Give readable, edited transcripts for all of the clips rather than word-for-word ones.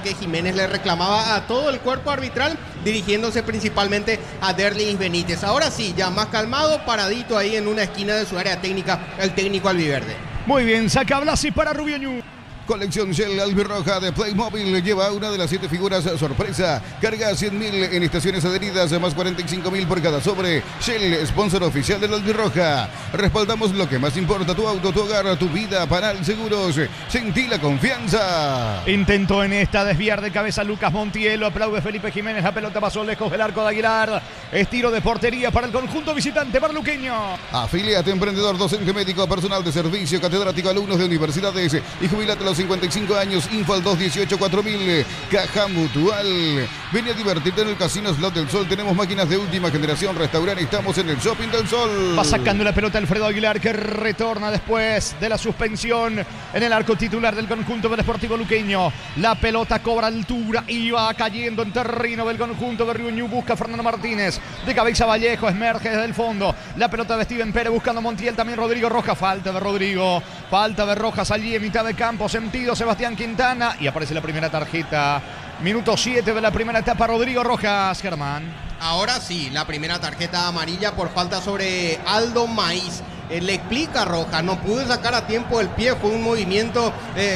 que Jiménez le reclamaba a todo el cuerpo arbitral, dirigiéndose principalmente a Derlis Benítez. Ahora sí, ya más calmado, paradito ahí en una esquina de su área técnica, el técnico albiverde. Muy bien, saca Blasi para Rubio Ñu. Colección Shell Albirroja de Playmobil lleva una de las 7 figuras sorpresa. Carga 100.000 en estaciones adheridas, más 45.000 por cada sobre. Shell, sponsor oficial de la Albirroja. Respaldamos lo que más importa: tu auto, tu hogar, tu vida. Panal Seguros, sentí la confianza. Intentó en esta desviar de cabeza Lucas Montiel. Lo aplaude Felipe Jiménez. La pelota pasó lejos del arco de Aguilar. Estiro de portería para el conjunto visitante, para Luqueño. Afiliate, emprendedor, docente médico, personal de servicio, catedrático, alumnos de universidades y jubilate a los 55 años. Info al 218-4000. Caja Mutual. Ven a divertirte en el Casino Slot del Sol. Tenemos máquinas de última generación. Restaurante. Estamos en el Shopping del Sol. Va sacando la pelota Alfredo Aguilar, que retorna después de la suspensión en el arco titular del conjunto del Sportivo Luqueño. La pelota cobra altura y va cayendo en terreno del conjunto de Rubio Ñu. Busca a Fernando Martínez. De cabeza Vallejo. Emerge desde el fondo. La pelota de Steven Pérez buscando Montiel. También Rodrigo Rojas. Falta de Rodrigo. Falta de Rojas allí en mitad de campo. Sentido Sebastián Quintana. Y aparece la primera tarjeta. Minuto 7 de la primera etapa. Rodrigo Rojas, Germán. Ahora sí, la primera tarjeta amarilla por falta sobre Aldo Maíz. Le explica a Rojas, no pude sacar a tiempo el pie, fue un movimiento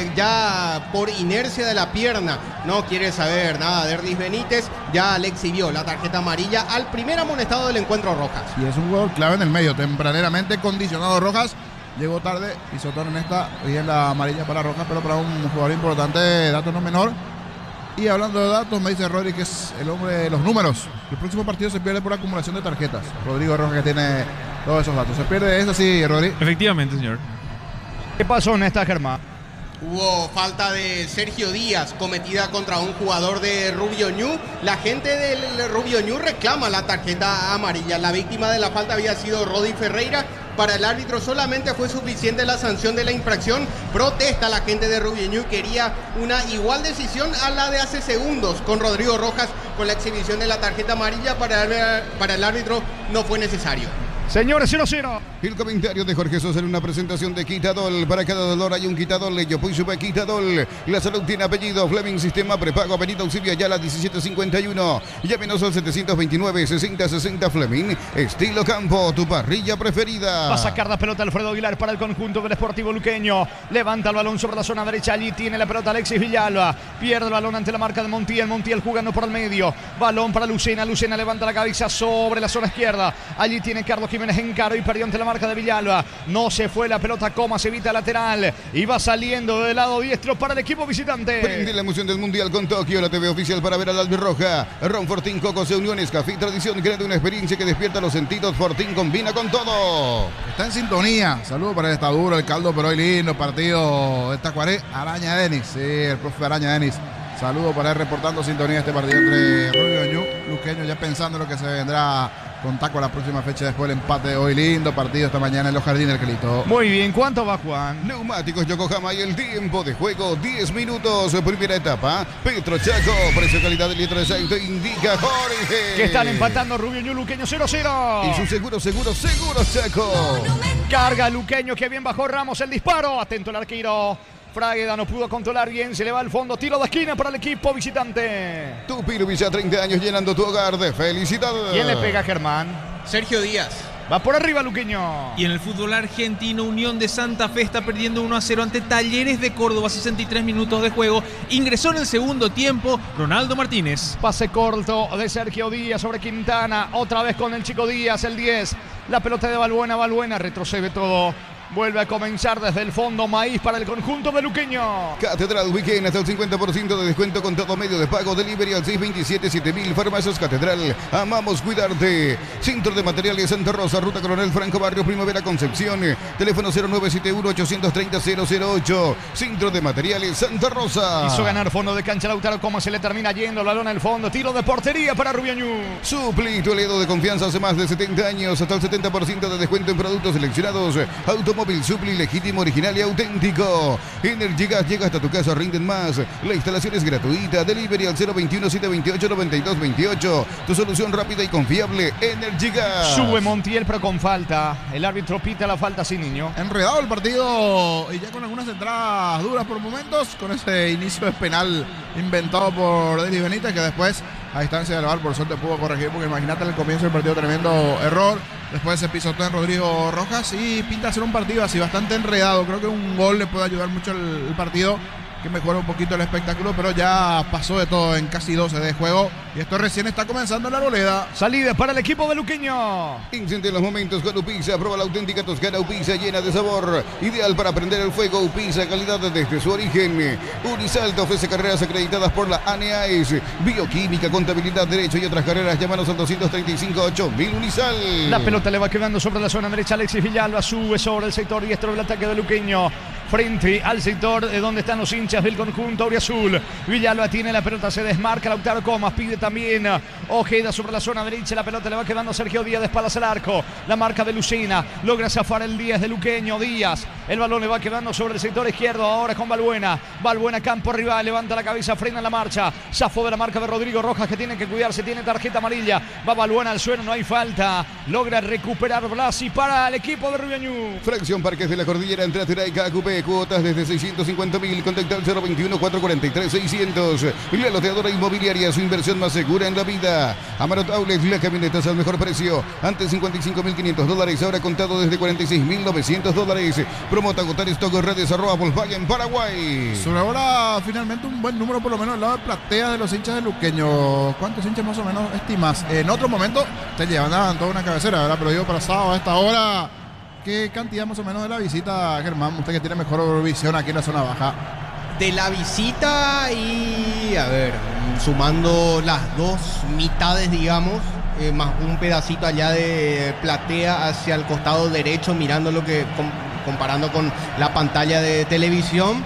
ya por inercia de la pierna. No quiere saber nada de Derlis Benítez, ya le exhibió la tarjeta amarilla al primer amonestado del encuentro, Rojas. Y es un jugador clave en el medio, tempraneramente condicionado Rojas. Llegó tarde, hizo todo en esta y en la amarilla para Rojas, pero para un jugador importante, dato no menor. Y hablando de datos, me dice Rodri que es el hombre de los números. El próximo partido se pierde por acumulación de tarjetas. Rodrigo Rojas, que tiene todos esos datos. Se pierde eso, sí, Rodri. Efectivamente, señor. ¿Qué pasó en esta, Germán? Hubo falta de Sergio Díaz cometida contra un jugador de Rubio Ñu. La gente del Rubio Ñu reclama la tarjeta amarilla. La víctima de la falta había sido Rodi Ferreira. Para el árbitro solamente fue suficiente la sanción de la infracción. Protesta la gente de Rubio Ñu. Quería una igual decisión a la de hace segundos con Rodrigo Rojas. Con la exhibición de la tarjeta amarilla para el árbitro no fue necesario. Señores, 0-0. El comentario de Jorge Sosa en una presentación de Quitadol. Para cada dolor hay un Quitadol. Yopuy Super Quitadol. La salud tiene apellido. Fleming Sistema Prepago. Avenida Auxilio Ayala 1751. Llámenos al 729-6060 Fleming. Estilo Campo, tu parrilla preferida. Va a sacar la pelota Alfredo Aguilar para el conjunto del Sportivo Luqueño. Levanta el balón sobre la zona derecha. Allí tiene la pelota Alexis Villalba. Pierde el balón ante la marca de Montiel. Montiel jugando por el medio. Balón para Lucena. Lucena levanta la cabeza sobre la zona izquierda. Allí tiene Carlos Jiménez en caro y perdió ante la marca de Villalba. No se fue la pelota, Comas evita lateral y va saliendo del lado diestro para el equipo visitante. Prende la emoción del Mundial con Tokio, la TV oficial para ver al Albirroja. Ron Fortín, Cocos, Uniones, Café Tradición, crea una experiencia que despierta los sentidos. Fortín combina con todo. Está en sintonía. Saludos para el está duro, el caldo, pero hoy lindo partido de Tacuaré. Araña Denis, sí, el profe Araña Denis. Saludos para él reportando sintonía este partido entre Rubio Ñu, Luqueño, ya pensando en lo que se vendrá con Taco a la próxima fecha después del empate. Hoy lindo partido esta mañana en los Jardines del Quelito. Muy bien, ¿cuánto va, Juan? Neumáticos Yokohama y el tiempo de juego 10 minutos. Primera etapa. Petro Chaco, precio calidad del litro de aceite indica Jorge. Que están empatando Rubio Ñu, Luqueño 0-0. Y su seguro Chaco. Carga Luqueño, que bien bajó Ramos el disparo. Atento el arquero. Fragueda no pudo controlar bien, se le va al fondo, tiro de esquina para el equipo visitante. Tupiro Villa, 30 años llenando tu hogar de felicidad. ¿Quién le pega, Germán? Sergio Díaz. Va por arriba Luqueño. Y en el fútbol argentino, Unión de Santa Fe está perdiendo 1-0 ante Talleres de Córdoba, 63 minutos de juego. Ingresó en el segundo tiempo Ronaldo Martínez. Pase corto de Sergio Díaz sobre Quintana, otra vez con el chico Díaz, el 10. La pelota de Balbuena, retrocede todo. Vuelve a comenzar desde el fondo Maíz para el conjunto de Luqueño. Catedral Weekend, hasta el 50% de descuento con todo medio de pago. Delivery al 627-7000. Farmacias Catedral. Amamos cuidarte. Centro de Materiales Santa Rosa, Ruta Coronel Franco, Barrio Primavera, Concepción. Teléfono 0971-830-008. Centro de Materiales Santa Rosa. Hizo ganar fondo de cancha Lautaro, como se le termina yendo el balón al fondo. Tiro de portería para Rubio Ñu. Supli, tu aliado de confianza hace más de 70 años. Hasta el 70% de descuento en productos seleccionados. Automóviles Móvil Supli, legítimo, original y auténtico. Energigas llega hasta tu casa, rinden más. La instalación es gratuita. Delivery al 021-728-9228. Tu solución rápida y confiable. Energigas. Sube Montiel, pero con falta. El árbitro pita la falta sin niño. Enredado el partido y ya con algunas entradas duras por momentos, con ese inicio de penal inventado por Denis Benítez, que después a distancia del VAR por suerte pudo corregir, porque imagínate el comienzo del partido, tremendo error. Después se pisotó en Rodrigo Rojas y pinta ser un partido así bastante enredado. Creo que un gol le puede ayudar mucho el partido, que mejora un poquito el espectáculo, pero ya pasó de todo en casi 12 de juego y esto recién está comenzando en la Arboleda. Salida para el equipo de Luqueño. Incente los momentos con Upisa. Prueba la auténtica toscana Upisa, llena de sabor. Ideal para prender el fuego. Upisa, calidad desde su origen. Unisal te ofrece carreras acreditadas por la ANEAES. Bioquímica, contabilidad, derecho y otras carreras. Llámanos al 235-8000 Unisal. La pelota le va quedando sobre la zona derecha. Alexis Villalba sube sobre el sector diestro del ataque de Luqueño, frente al sector de donde están los hinchas del conjunto auriazul. Villalba tiene la pelota, se desmarca. Lautaro Comas pide también Ojeda sobre la zona derecha. La pelota le va quedando a Sergio Díaz de espaldas al arco. La marca de Lucena, logra zafar el 10 de Luqueño. Díaz, el balón le va quedando sobre el sector izquierdo. Ahora con Balbuena. Balbuena, campo rival, levanta la cabeza, frena la marcha. Zafó de la marca de Rodrigo Rojas, que tiene que cuidarse, tiene tarjeta amarilla. Va Balbuena al suelo, no hay falta. Logra recuperar Blasi para el equipo de Rubiañú. Fracción Parques de la Cordillera, entre Ateraica, AQP, cuotas desde 650.000. Contacta al 021-443-600. La loteadora inmobiliaria, su inversión más segura en la vida. Amarot Aules, la camionetas al mejor precio. Antes $55.500, ahora contado desde $46.900. Promota agotar stock, redes @Volkswagen Paraguay. Sobre ahora, finalmente un buen número, por lo menos al lado de platea de los hinchas de Luqueño. ¿Cuántos hinchas más o menos estimas? En otro momento te llevan toda una cabecera, ¿verdad? Pero digo, para sábado a esta hora, ¿qué cantidad más o menos de la visita, Germán? Usted que tiene mejor visión aquí en la zona baja. De la visita y, a ver, sumando las dos mitades, digamos, más un pedacito allá de platea hacia el costado derecho, mirando lo que, comparando con la pantalla de televisión,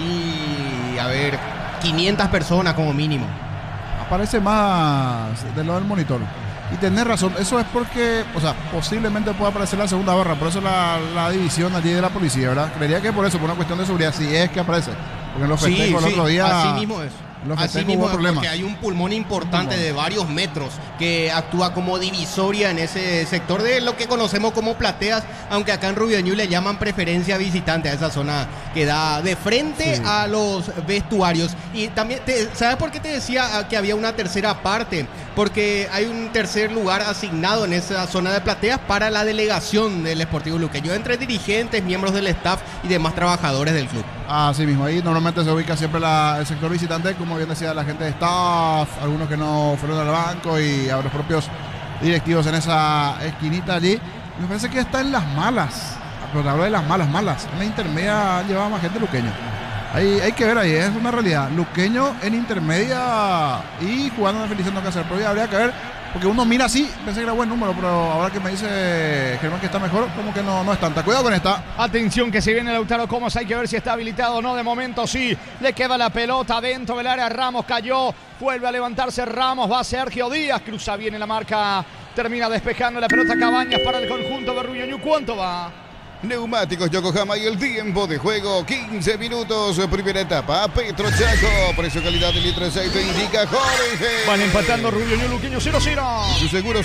y, a ver, 500 personas como mínimo. Aparece más del lado del monitor. Y tenés razón, eso es porque, o sea, posiblemente pueda aparecer la segunda barra, por eso la división allí de la policía, ¿verdad? Creería que por eso, por una cuestión de seguridad, si es que aparece. Porque en los festejos el otro día, así mismo es. Así mismo, porque hay un pulmón importante de varios metros que actúa como divisoria en ese sector de lo que conocemos como plateas, aunque acá en Rubiañú le llaman preferencia visitante a esa zona que da de frente a los vestuarios. Y también, ¿sabes por qué te decía que había una tercera parte? Porque hay un tercer lugar asignado en esa zona de plateas para la delegación del Sportivo Luqueño, entre dirigentes, miembros del staff y demás trabajadores del club. Así mismo, ahí normalmente se ubica siempre el sector visitante, como bien decía la gente de staff, algunos que no fueron al banco y a los propios directivos en esa esquinita allí. Me parece que está en las malas, pero hablo de las malas. En la intermedia llevaba más gente Luqueño. Hay que ver ahí, es una realidad. Luqueño en intermedia y jugando en Feliciano Cáceres, pero ya habría que ver, porque uno mira así, pensé que era buen número, pero ahora que me dice Germán que está mejor, como que no es tanta. Cuidado con esta. Atención que se viene Lautaro Comas, hay que ver si está habilitado o no. De momento sí, le queda la pelota dentro del área. Ramos cayó, vuelve a levantarse Ramos, va Sergio Díaz, cruza bien en la marca, termina despejando la pelota Cabañas para el conjunto de Rubiañú. ¿Cuánto va? Neumáticos Yokohama y el tiempo de juego 15 minutos, primera etapa. Petro Chaco, precio calidad de litro de aceite indica Jorge. Van empatando Rubiañú Luqueño 0-0. Su seguro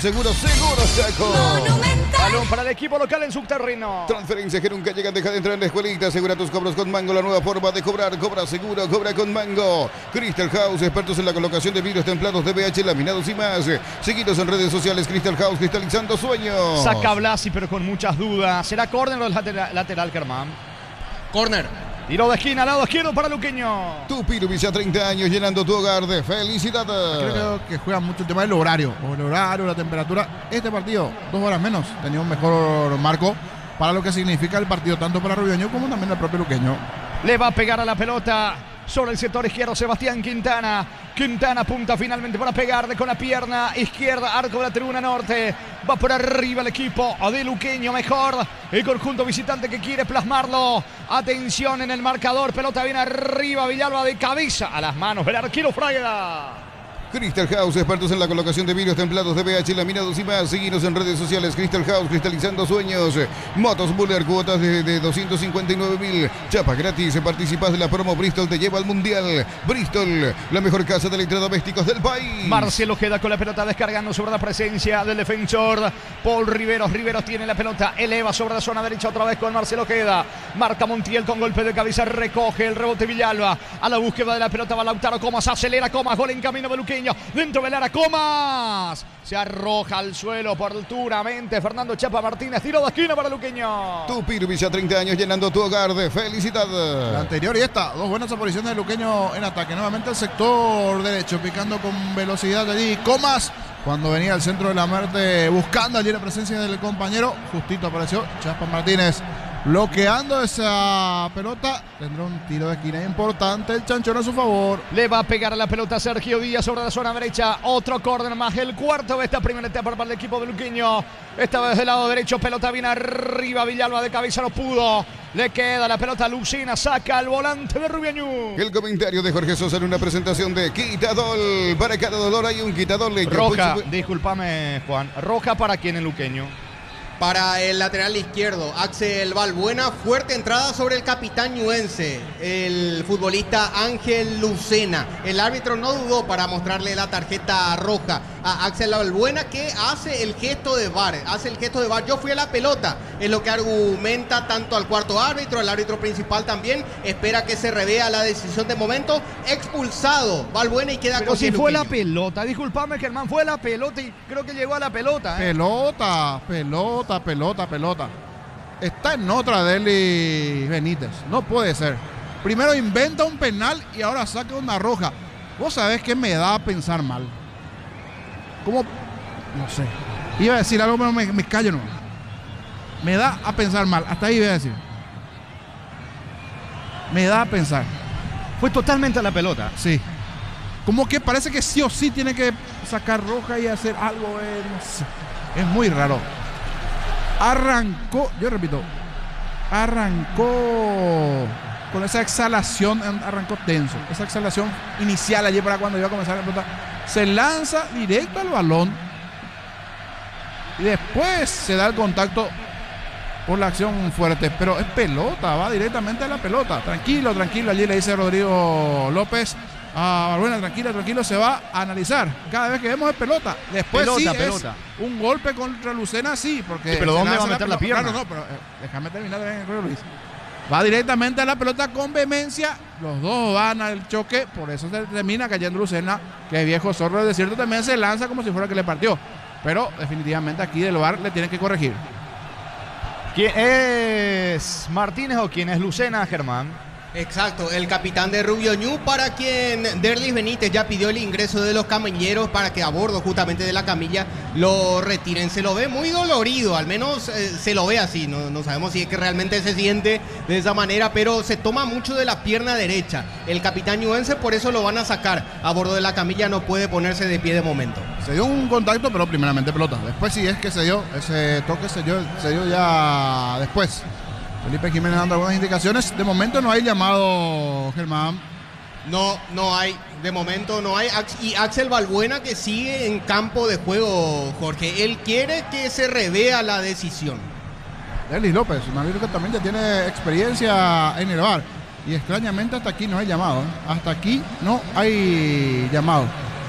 Chaco. Balón para el equipo local en su terreno. Transferencias que nunca llegan, deja de entrar en la escuelita. Asegura tus cobros con Mango, la nueva forma de cobrar. Cobra seguro, cobra con Mango. Crystal House, expertos en la colocación de vidrios templados, DBH, laminados y más. Seguidos en redes sociales, Crystal House, cristalizando sueños. Saca Blasi, pero con muchas dudas. ¿Será córner o lateral, Germán? Córner. Tiro de esquina, lado izquierdo para Luqueño. Tupi Lubicia, 30 años, llenando tu hogar de felicidad. Creo que juega mucho el tema del horario. O el horario, la temperatura. Este partido, 2 horas menos, tenía un mejor marco para lo que significa el partido, tanto para Rubiañú como también el propio Luqueño. Le va a pegar a la pelota sobre el sector izquierdo Sebastián Quintana. Quintana apunta finalmente para pegarle con la pierna izquierda, arco de la tribuna norte. Va por arriba el equipo de Luqueño, mejor el conjunto visitante que quiere plasmarlo. Atención en el marcador, pelota viene arriba, Villalba de cabeza a las manos del arquero Fraga. Crystal House, expertos en la colocación de vidrios templados de BH, laminados y más. Seguinos en redes sociales. Crystal House, cristalizando sueños. Motos Buller, cuotas de 259.000. Chapa gratis. Participas de la promo Bristol, te lleva al mundial. Bristol, la mejor casa de electrodomésticos del país. Marcelo Ojeda con la pelota descargando sobre la presencia del defensor Paul Riveros. Riveros tiene la pelota, eleva sobre la zona derecha otra vez con Marcelo Ojeda. Marca Montiel con golpe de cabeza, recoge el rebote Villalba. A la búsqueda de la pelota va Lautaro Comas, acelera Comas, gol en camino de Luqueño. Dentro del área, Comas se arroja al suelo oportunamente. Fernando Chapa Martínez, tiro de esquina para Luqueño. Tupirubiza, 30 años llenando tu hogar de felicidad. La anterior y esta, dos buenas apariciones de Luqueño en ataque. Nuevamente el sector derecho, picando con velocidad allí. Comas, cuando venía al centro de la muerte, buscando allí la presencia del compañero. Justito apareció Chapa Martínez, bloqueando esa pelota. Tendrá un tiro de esquina importante el Chanchón a su favor. Le va a pegar a la pelota Sergio Díaz sobre la zona derecha. Otro córner más, el cuarto de esta primera etapa para el equipo de Luqueño. Esta vez del lado derecho, pelota bien arriba. Villalba de cabeza no pudo. Le queda la pelota a Lucena, saca al volante de Rubiañú. El comentario de Jorge Sosa en una presentación de Quitadol. Para cada dolor hay un Quitadol. Roja, discúlpame Juan, roja para quién en Luqueño. Para el lateral izquierdo, Axel Balbuena, fuerte entrada sobre el capitán ñuense, el futbolista Ángel Lucena. El árbitro no dudó para mostrarle la tarjeta roja a Axel Balbuena, que hace el gesto de VAR, yo fui a la pelota, es lo que argumenta tanto al cuarto árbitro, al árbitro principal también, espera que se revea la decisión de momento, expulsado Balbuena y queda Pero con si fue la pelota, discúlpame Germán, fue la pelota y creo que llegó a la pelota. Pelota. Está en otra Derlis Benítez. No puede ser. Primero inventa un penal y ahora saca una roja. Vos sabés que me da a pensar mal. ¿Cómo? No sé. Iba a decir algo, pero me callo, no. Me da a pensar mal. Hasta ahí iba a decir. Me da a pensar. Fue totalmente a la pelota. Sí. Como que parece que sí o sí tiene que sacar roja y hacer algo. No sé. Es muy raro. Arrancó con esa exhalación, arrancó tenso. Esa exhalación inicial allí para cuando iba a comenzar la pelota. Se lanza directo al balón y después se da el contacto por la acción fuerte. Pero es pelota, va directamente a la pelota. Tranquilo, allí le dice Rodrigo López. Bueno, tranquilo, se va a analizar. Cada vez que vemos es pelota. Después pelota. Es un golpe contra Lucena, sí, porque. Sí, pero ¿dónde va a meter la pierna? No, pero déjame terminar, Luis. Va directamente a la pelota con vehemencia. Los dos van al choque, por eso se termina cayendo Lucena, que viejo zorro del desierto también se lanza como si fuera que le partió. Pero definitivamente aquí del VAR le tienen que corregir. ¿Quién es Martínez o quién es Lucena, Germán? Exacto, el capitán de Rubio Ñu, para quien Derlis Benítez ya pidió el ingreso de los camilleros para que a bordo justamente de la camilla lo retiren. Se lo ve muy dolorido, al menos se lo ve así, no sabemos si es que realmente se siente de esa manera, pero se toma mucho de la pierna derecha. El capitán ñuense por eso lo van a sacar a bordo de la camilla, no puede ponerse de pie de momento. Se dio un contacto, pero primeramente pelota. Después sí es que se dio, ese toque se dio ya después. Felipe Jiménez dando algunas indicaciones. De momento no hay llamado, Germán. No hay, de momento no hay. Y Axel Balbuena que sigue en campo de juego, Jorge. Él quiere que se revea la decisión. Derlis López, un árbitro que también ya tiene experiencia en el VAR. Y extrañamente hasta aquí no hay llamado. Hasta aquí no hay llamado.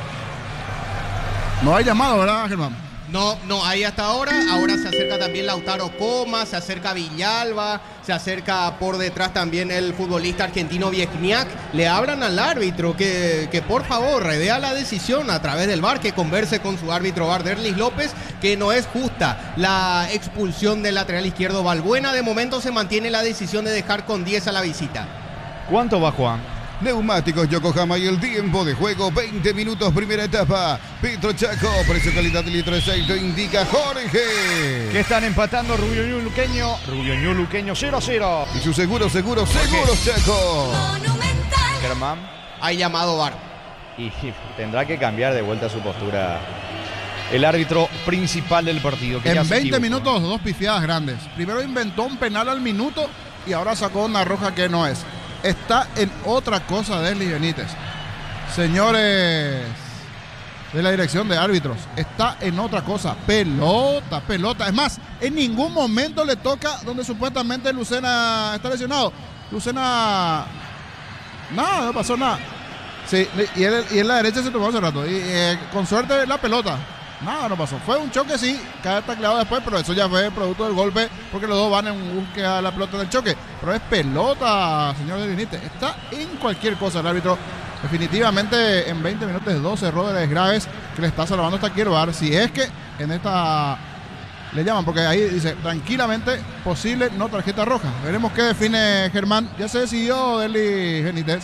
No hay llamado, ¿verdad, Germán? No hay hasta ahora. Ahora se acerca también Lautaro Comas, se acerca Villalba, se acerca por detrás también el futbolista argentino Viekniak. Le hablan al árbitro que por favor revea la decisión a través del VAR, que converse con su árbitro VAR, Derlis López, que no es justa la expulsión del lateral izquierdo Balbuena. De momento se mantiene la decisión de dejar con 10 a la visita. ¿Cuánto va, Juan? Neumáticos Yokohama y el tiempo de juego 20 minutos, primera etapa. Petro Chaco, precio calidad de litro de aceite, indica Jorge. Que están empatando Rubio Ñu Luqueño 0-0. Y su seguros Chaco. Monumental. Germán. Hay llamado VAR. Y tendrá que cambiar de vuelta su postura el árbitro principal del partido. Que en 20 minutos, dos pifiadas grandes. Primero inventó un penal al minuto y ahora sacó una roja que no es. Está en otra cosa Derlis Benítez. Señores, de la dirección de árbitros. Está en otra cosa. Pelota. Es más, en ningún momento le toca donde supuestamente Lucena está lesionado. Lucena... Nada, no pasó nada. Sí, y en la derecha se tomó hace rato. Y con suerte la pelota. Nada, no pasó. Fue un choque, sí, cae tacleado después, pero eso ya fue producto del golpe, porque los dos van en búsqueda de la pelota del choque. Pero es pelota, señor del Benítez. Está en cualquier cosa el árbitro. Definitivamente en 20 minutos 12 errores graves que le está salvando hasta Quirobar. Si es que en esta le llaman, porque ahí dice tranquilamente posible no tarjeta roja. Veremos qué define Germán. Ya se decidió Deli Benítez.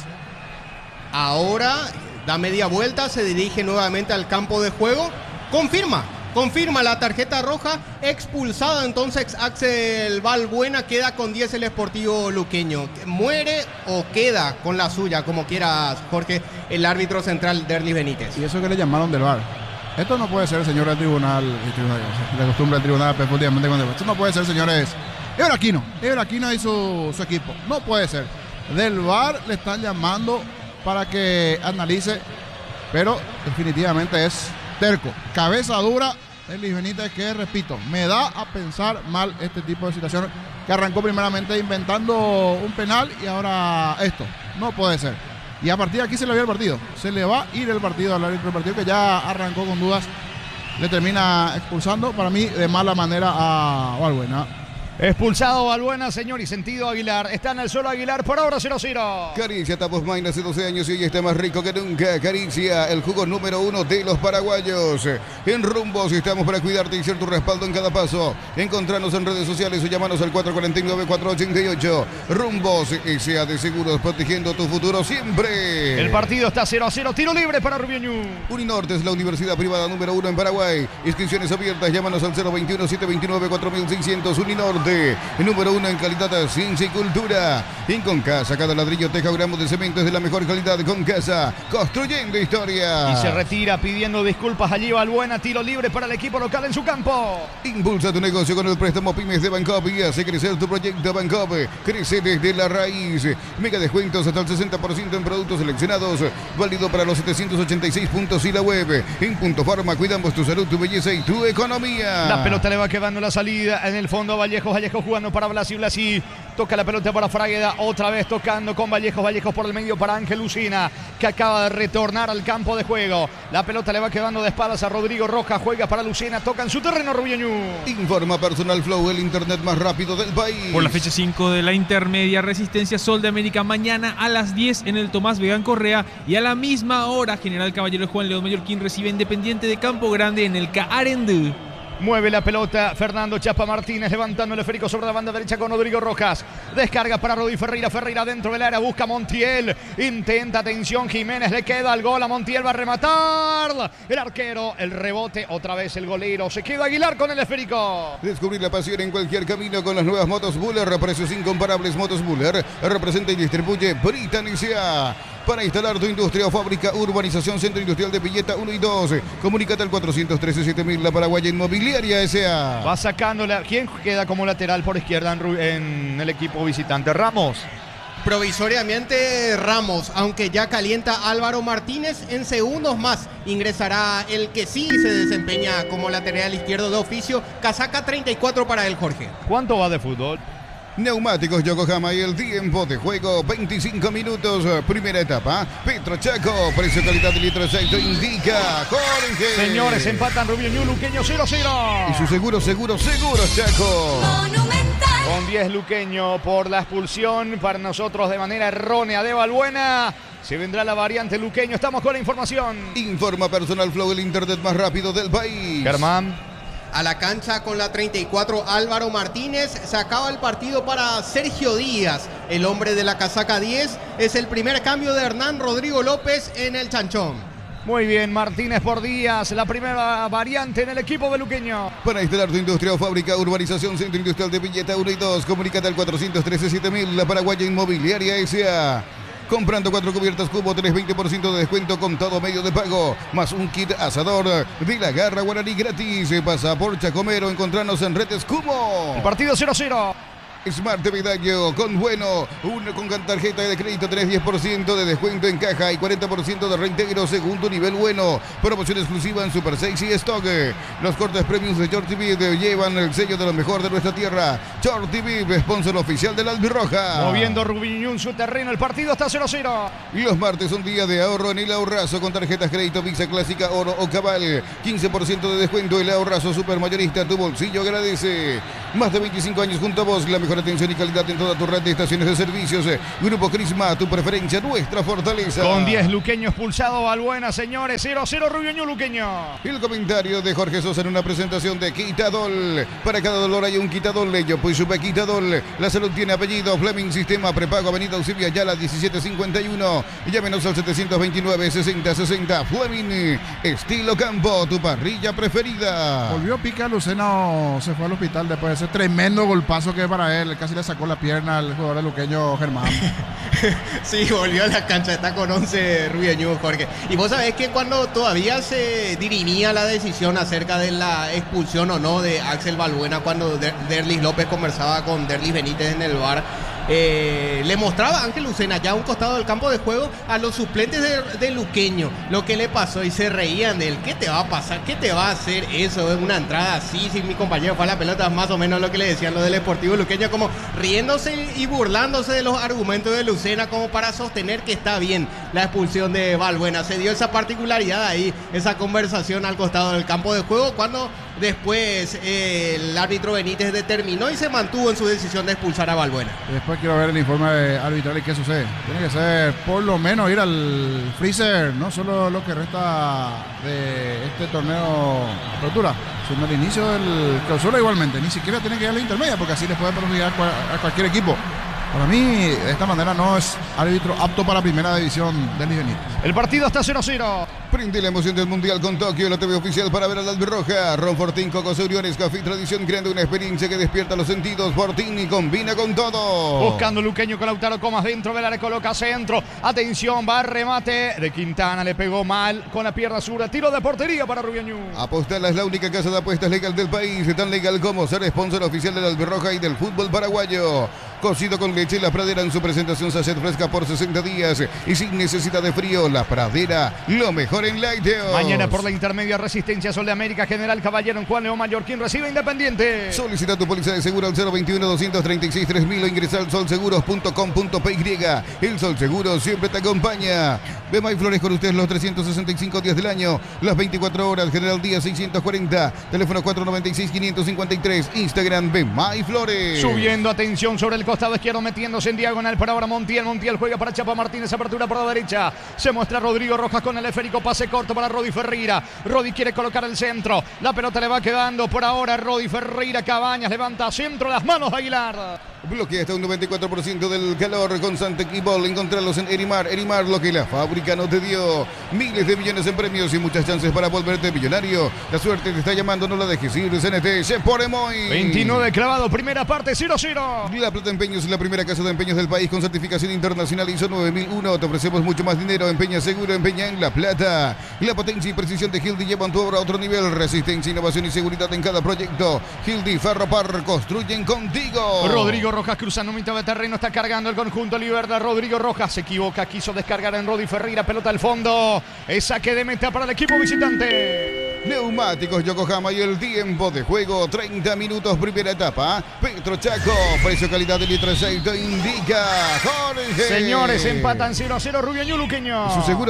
Ahora da media vuelta, se dirige nuevamente al campo de juego. Confirma la tarjeta roja, expulsado entonces Axel Valbuena, queda con 10 el Sportivo Luqueño. ¿Muere o queda con la suya, como quieras, Jorge, el árbitro central Derlis Benítez? Y eso que le llamaron del VAR. Esto no puede ser, señor del tribunal, de costumbre del tribunal, últimamente cuando esto no puede ser, señores. Aquino y su equipo, no puede ser. Del VAR le están llamando para que analice, pero definitivamente es terco, cabeza dura de Luis Benítez, que repito, me da a pensar mal este tipo de situación, que arrancó primeramente inventando un penal y ahora esto, no puede ser. Y a partir de aquí se le va el partido, se le va a ir el partido al árbitro del partido, que ya arrancó con dudas, le termina expulsando, para mí de mala manera a Valbuena. Expulsado Valbuena, señor, y sentido Aguilar. Está en el suelo Aguilar, por ahora 0-0. Caricia Tapos Main hace 12 años y hoy está más rico que nunca. Caricia, el jugo número 1 de los paraguayos. En Rumbos estamos para cuidarte y ser tu respaldo en cada paso. Encontranos en redes sociales o llamanos al 449-488. Rumbos, S.A. de Seguros, protegiendo tu futuro siempre. El partido está 0-0, tiro libre para Rubio Ñu. Uninorte es la universidad privada número 1 en Paraguay. Inscripciones abiertas, llámanos al 021-729-4600. Uninorte, número 1 en calidad, ciencia y cultura. Y con Casa, cada ladrillo, teja o gramo de cemento es de la mejor calidad. Con Casa, construyendo historia. Y se retira pidiendo disculpas allí Valbuena, tiro libre para el equipo local en su campo. Impulsa tu negocio con el préstamo Pymes de Bancop y hace crecer tu proyecto Bancop. Crece desde la raíz. Mega descuentos hasta el 60% en productos seleccionados. Válido para los 786 puntos y la web. En Punto Farma cuidamos tu salud, tu belleza y tu economía. La pelota le va quedando la salida en el fondo a Vallejo jugando para Blasi. Toca la pelota para Fragueda, otra vez tocando con Vallejo por el medio para Ángel Lucina, que acaba de retornar al campo de juego. La pelota le va quedando de espaldas a Rodrigo Rojas, juega para Lucina, toca en su terreno Rubio Ñu. Informa Personal Flow, el internet más rápido del país. Por la fecha 5 de la intermedia, Resistencia Sol de América, mañana a las 10 en el Tomás Vegán Correa, y a la misma hora General Caballero Juan León Mallorquín recibe Independiente de Campo Grande en el Caarendú. Mueve la pelota Fernando Chapa Martínez, levantando el esférico sobre la banda derecha con Rodrigo Rojas. Descarga para Rodi Ferreira. Ferreira dentro del área, busca Montiel. Intenta, atención, Jiménez, le queda el gol a Montiel, va a rematar. El arquero, el rebote, otra vez el golero. Se queda Aguilar con el esférico. Descubrir la pasión en cualquier camino con las nuevas motos Buller. Precios incomparables. Motos Buller representa y distribuye Britannia. Para instalar tu industria o fábrica, urbanización, Centro Industrial de Villeta 1 y 2. Comunícate al 413-7000, la Paraguaya Inmobiliaria S.A. Va sacándola. ¿Quién queda como lateral por izquierda en el equipo visitante? Ramos. Provisoriamente Ramos, aunque ya calienta Álvaro Martínez. En segundos más ingresará el que sí se desempeña como lateral izquierdo de oficio. Casaca 34 para él, Jorge. ¿Cuánto va de fútbol? Neumáticos Yokohama y el tiempo de juego 25 minutos, primera etapa. Petro Chaco, precio calidad de litro de aceite indica Jorge. Señores, empatan Rubio Ñu, Luqueño 0-0. Y su seguro Chaco. Monumental. Con 10 Luqueño por la expulsión para nosotros de manera errónea de Valbuena. Se vendrá la variante Luqueño, estamos con la información. Informa Personal Flow, el internet más rápido del país. Germán. A la cancha con la 34 Álvaro Martínez, se acaba el partido para Sergio Díaz, el hombre de la casaca 10, es el primer cambio de Hernán Rodrigo López en el Chanchón. Muy bien, Martínez por Díaz, la primera variante en el equipo de Luqueño. Para instalar tu industria o fábrica, urbanización, Centro Industrial de Villeta 1 y 2, comunícate al 413-7000, la Paraguaya Inmobiliaria S.A. Comprando 4 cubiertas Cubo, tenés 20% de descuento con todo medio de pago, más un kit asador de la Garra Guaraní gratis. Pasa por Chacomero, encontrarnos en Redes Cubo. El partido 0-0. Smart TV Daño con Bueno. Con tarjeta de crédito tenés 10% de descuento en caja y 40% de reintegro segundo nivel Bueno. Promoción exclusiva en Super Sexy Stock. Los cortes premiums de Short TV llevan el sello de lo mejor de nuestra tierra. Short TV, sponsor oficial de la Albirroja. Moviendo Rubio en su terreno, el partido está 0-0. Los martes son días de ahorro en el Ahorrazo con tarjetas crédito Visa Clásica, Oro o Cabal. 15% de descuento. El Ahorrazo Supermayorista, tu bolsillo agradece. Más de 25 años junto a vos, la mejor atención y calidad en toda tu red de estaciones de servicios. Grupo Crisma, tu preferencia, nuestra fortaleza. Con 10 luqueños expulsado, Balbuena, señores. 0-0 Rubio Ñu luqueño. El comentario de Jorge Sosa en una presentación de Quitadol. Para cada dolor hay un Quitadol. Leyo, pues supe Quitadol. La salud tiene apellido. Fleming Sistema Prepago, Avenida Eusebio Ayala 1751. Llámenos al 729-6060. Fleming, estilo campo, tu parrilla preferida. Volvió Pica Lucena, se fue al hospital después de ese tremendo golpazo que para él. Casi le sacó la pierna al jugador luqueño Germán. Sí, volvió a la cancha, está con 11 Rubio Ñu, Jorge. Y vos sabés que cuando todavía se dirimía la decisión acerca de la expulsión o no de Axel Balbuena, cuando Derlis López conversaba con Derlis Benítez en el bar, le mostraba a Ángel Lucena ya a un costado del campo de juego a los suplentes de luqueño lo que le pasó y se reían de él. ¿Qué te va a pasar? ¿Qué te va a hacer eso en una entrada así? Si mi compañero fue a la pelota, más o menos lo que le decían los del Deportivo Luqueño, como riéndose y burlándose de los argumentos de Lucena como para sostener que está bien la expulsión de Balbuena. Se dio esa particularidad ahí, esa conversación al costado del campo de juego, cuando después el árbitro Benítez determinó y se mantuvo en su decisión de expulsar a Balbuena. Después quiero ver el informe arbitral y qué sucede. Tiene que ser por lo menos ir al freezer, no solo lo que resta de este torneo apertura, sino el inicio del clausura igualmente. Ni siquiera tiene que ir a la intermedia porque así les puede perjudicar a cualquier equipo. Para mí, de esta manera no es árbitro apto para primera división del Benítez. El partido está 0-0. Prende la emoción del Mundial con Tokio, la TV oficial para ver a la Albirroja. Ron Fortín, Cocos Euriones, Café Tradición, creando una experiencia que despierta los sentidos. Fortín y combina con todo. Buscando luqueño con Lautaro Comas dentro del área, coloca centro. Atención, va remate de Quintana, le pegó mal con la pierna zurda. Tiro de portería para Rubio Ñu. Apostala es la única casa de apuestas legal del país, tan legal como ser sponsor oficial de la Albirroja y del fútbol paraguayo. Cocido con leche La Pradera en su presentación sachet fresca por 60 días y sin necesidad de frío. La Pradera, lo mejor en lácteos. Mañana por la intermedia Resistencia Sol de América, General Caballero en Juan León Mallorquín recibe Independiente. Solicita tu póliza de seguro al 021-236-3000 o ingresa al solseguros.com.py. El Sol Seguro siempre te acompaña. Bema y Flores con ustedes los 365 días del año, las 24 horas. General Díaz 640, teléfono 496-553, Instagram Bema y Flores. Subiendo, atención, sobre el costado izquierdo, metiéndose en diagonal para ahora Montiel. Montiel juega para Chapa Martínez, apertura por la derecha. Se muestra Rodrigo Rojas con el esférico, pase corto para Rodi Ferreira. Rodi quiere colocar el centro, la pelota le va quedando por ahora Rodi Ferreira. Cabañas levanta centro, las manos de Aguilar. Bloquea hasta un 94% del calor con Santec y Ball. Encontrarlos en Erimar. Erimar, lo que la fábrica no te dio. Miles de millones en premios y muchas chances para volverte millonario. La suerte te está llamando, no la dejes ir. CNT, se pone muy. 29 clavado, primera parte, 0-0. La Plata Empeños es la primera casa de empeños del país con certificación internacional ISO 9001. Te ofrecemos mucho más dinero. Empeña seguro, empeña en La Plata. La potencia y precisión de Hildy llevan tu obra a otro nivel. Resistencia, innovación y seguridad en cada proyecto. Hildy Ferropar, construyen contigo. Rodrigo Rojas cruzando mitad de terreno, está cargando el conjunto Libertad. Rodrigo Rojas se equivoca, quiso descargar en Rodi Ferreira, pelota al fondo. Es saque de meta para el equipo visitante. Neumáticos Yokohama y el tiempo de juego, 30 minutos, primera etapa. Petro Chaco, precio calidad de litro de aceite indica Jorge. Señores, empatan 0-0 Rubio Ñu luqueño. Su seguro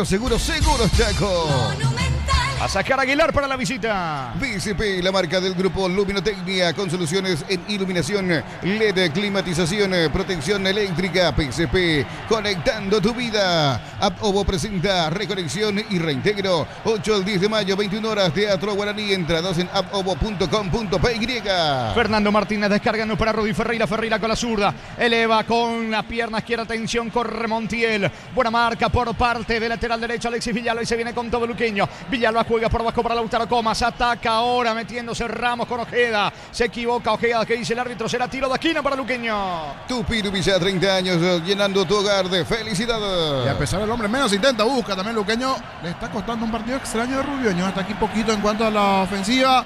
Chaco. A sacar Aguilar para la visita. BCP, la marca del grupo Luminotecnia, con soluciones en iluminación, LED, climatización, protección eléctrica. PCP, conectando tu vida. App Ovo presenta reconexión y reintegro. 8 al 10 de mayo, 21 horas, Teatro Guaraní. Entradas en appovo.com.py. Fernando Martínez descargando para Rodi Ferreira. Ferreira con la zurda. Eleva con la pierna izquierda. Atención, corre Montiel. Buena marca por parte del lateral derecho Alexis Villalba y se viene con todo luqueño. Villalba juega por abajo para Lautaro Comas. Ataca ahora metiéndose Ramos con Ojeda. Se equivoca Ojeda. ¿Qué dice el árbitro? Será tiro de esquina para luqueño. Tupirubi ya 30 años llenando tu hogar de felicidad. Y a pesar del hombre menos intenta, busca también luqueño. Le está costando un partido extraño de Rubio Ñu. Hasta aquí poquito en cuanto a la ofensiva.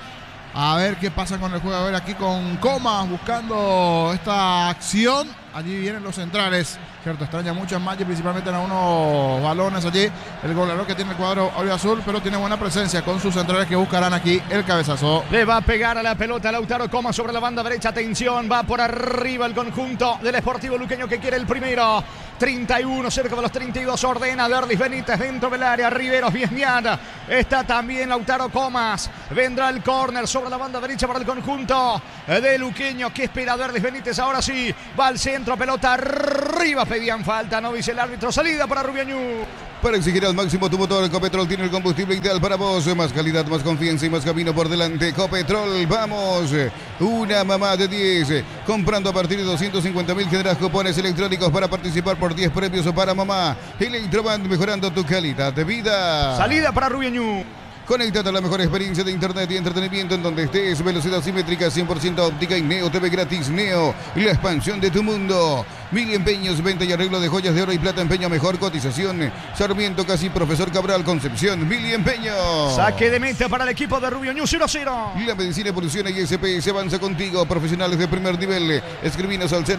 A ver qué pasa con el juego. A ver aquí con Comas buscando esta acción. Allí vienen los centrales. Cierto, extraña mucho a Maggi, principalmente en algunos balones allí. El goleador que tiene el cuadro azul, pero tiene buena presencia con sus centrales que buscarán aquí el cabezazo. Le va a pegar a la pelota Lautaro Comas sobre la banda derecha. Atención, va por arriba el conjunto del Sportivo Luqueño que quiere el primero. 31, cerca de los 32, ordena Derlis Benítez dentro del área. Riveros Viesmian. Está también Lautaro Comas. Vendrá el córner sobre la banda derecha para el conjunto de Luqueño. ¿Qué espera Derlis Benítez? Ahora sí, va al centro, pelota arriba. Pedían falta, no dice el árbitro. Salida para Rubio Ñu. Para exigir al máximo tu motor, Ecopetrol tiene el combustible ideal para vos. Más calidad, más confianza y más camino por delante. Ecopetrol, vamos. Una mamá de 10. Comprando a partir de 250.000 generas cupones electrónicos para participar por 10 premios para mamá. Electroband, mejorando tu calidad de vida. Salida para Rubio Ñu. Conéctate a la mejor experiencia de internet y entretenimiento en donde estés. Velocidad simétrica 100% óptica y Neo TV gratis. Neo, la expansión de tu mundo. 1000 empeños, venta y arreglo de joyas de oro y plata. Empeño mejor cotización. Sarmiento Casi, Profesor Cabral, Concepción. 1000 empeños. Saque de meta para el equipo de Rubio Ñu. 0-0. La medicina evoluciona y SPS avanza contigo. Profesionales de primer nivel. Escribinos al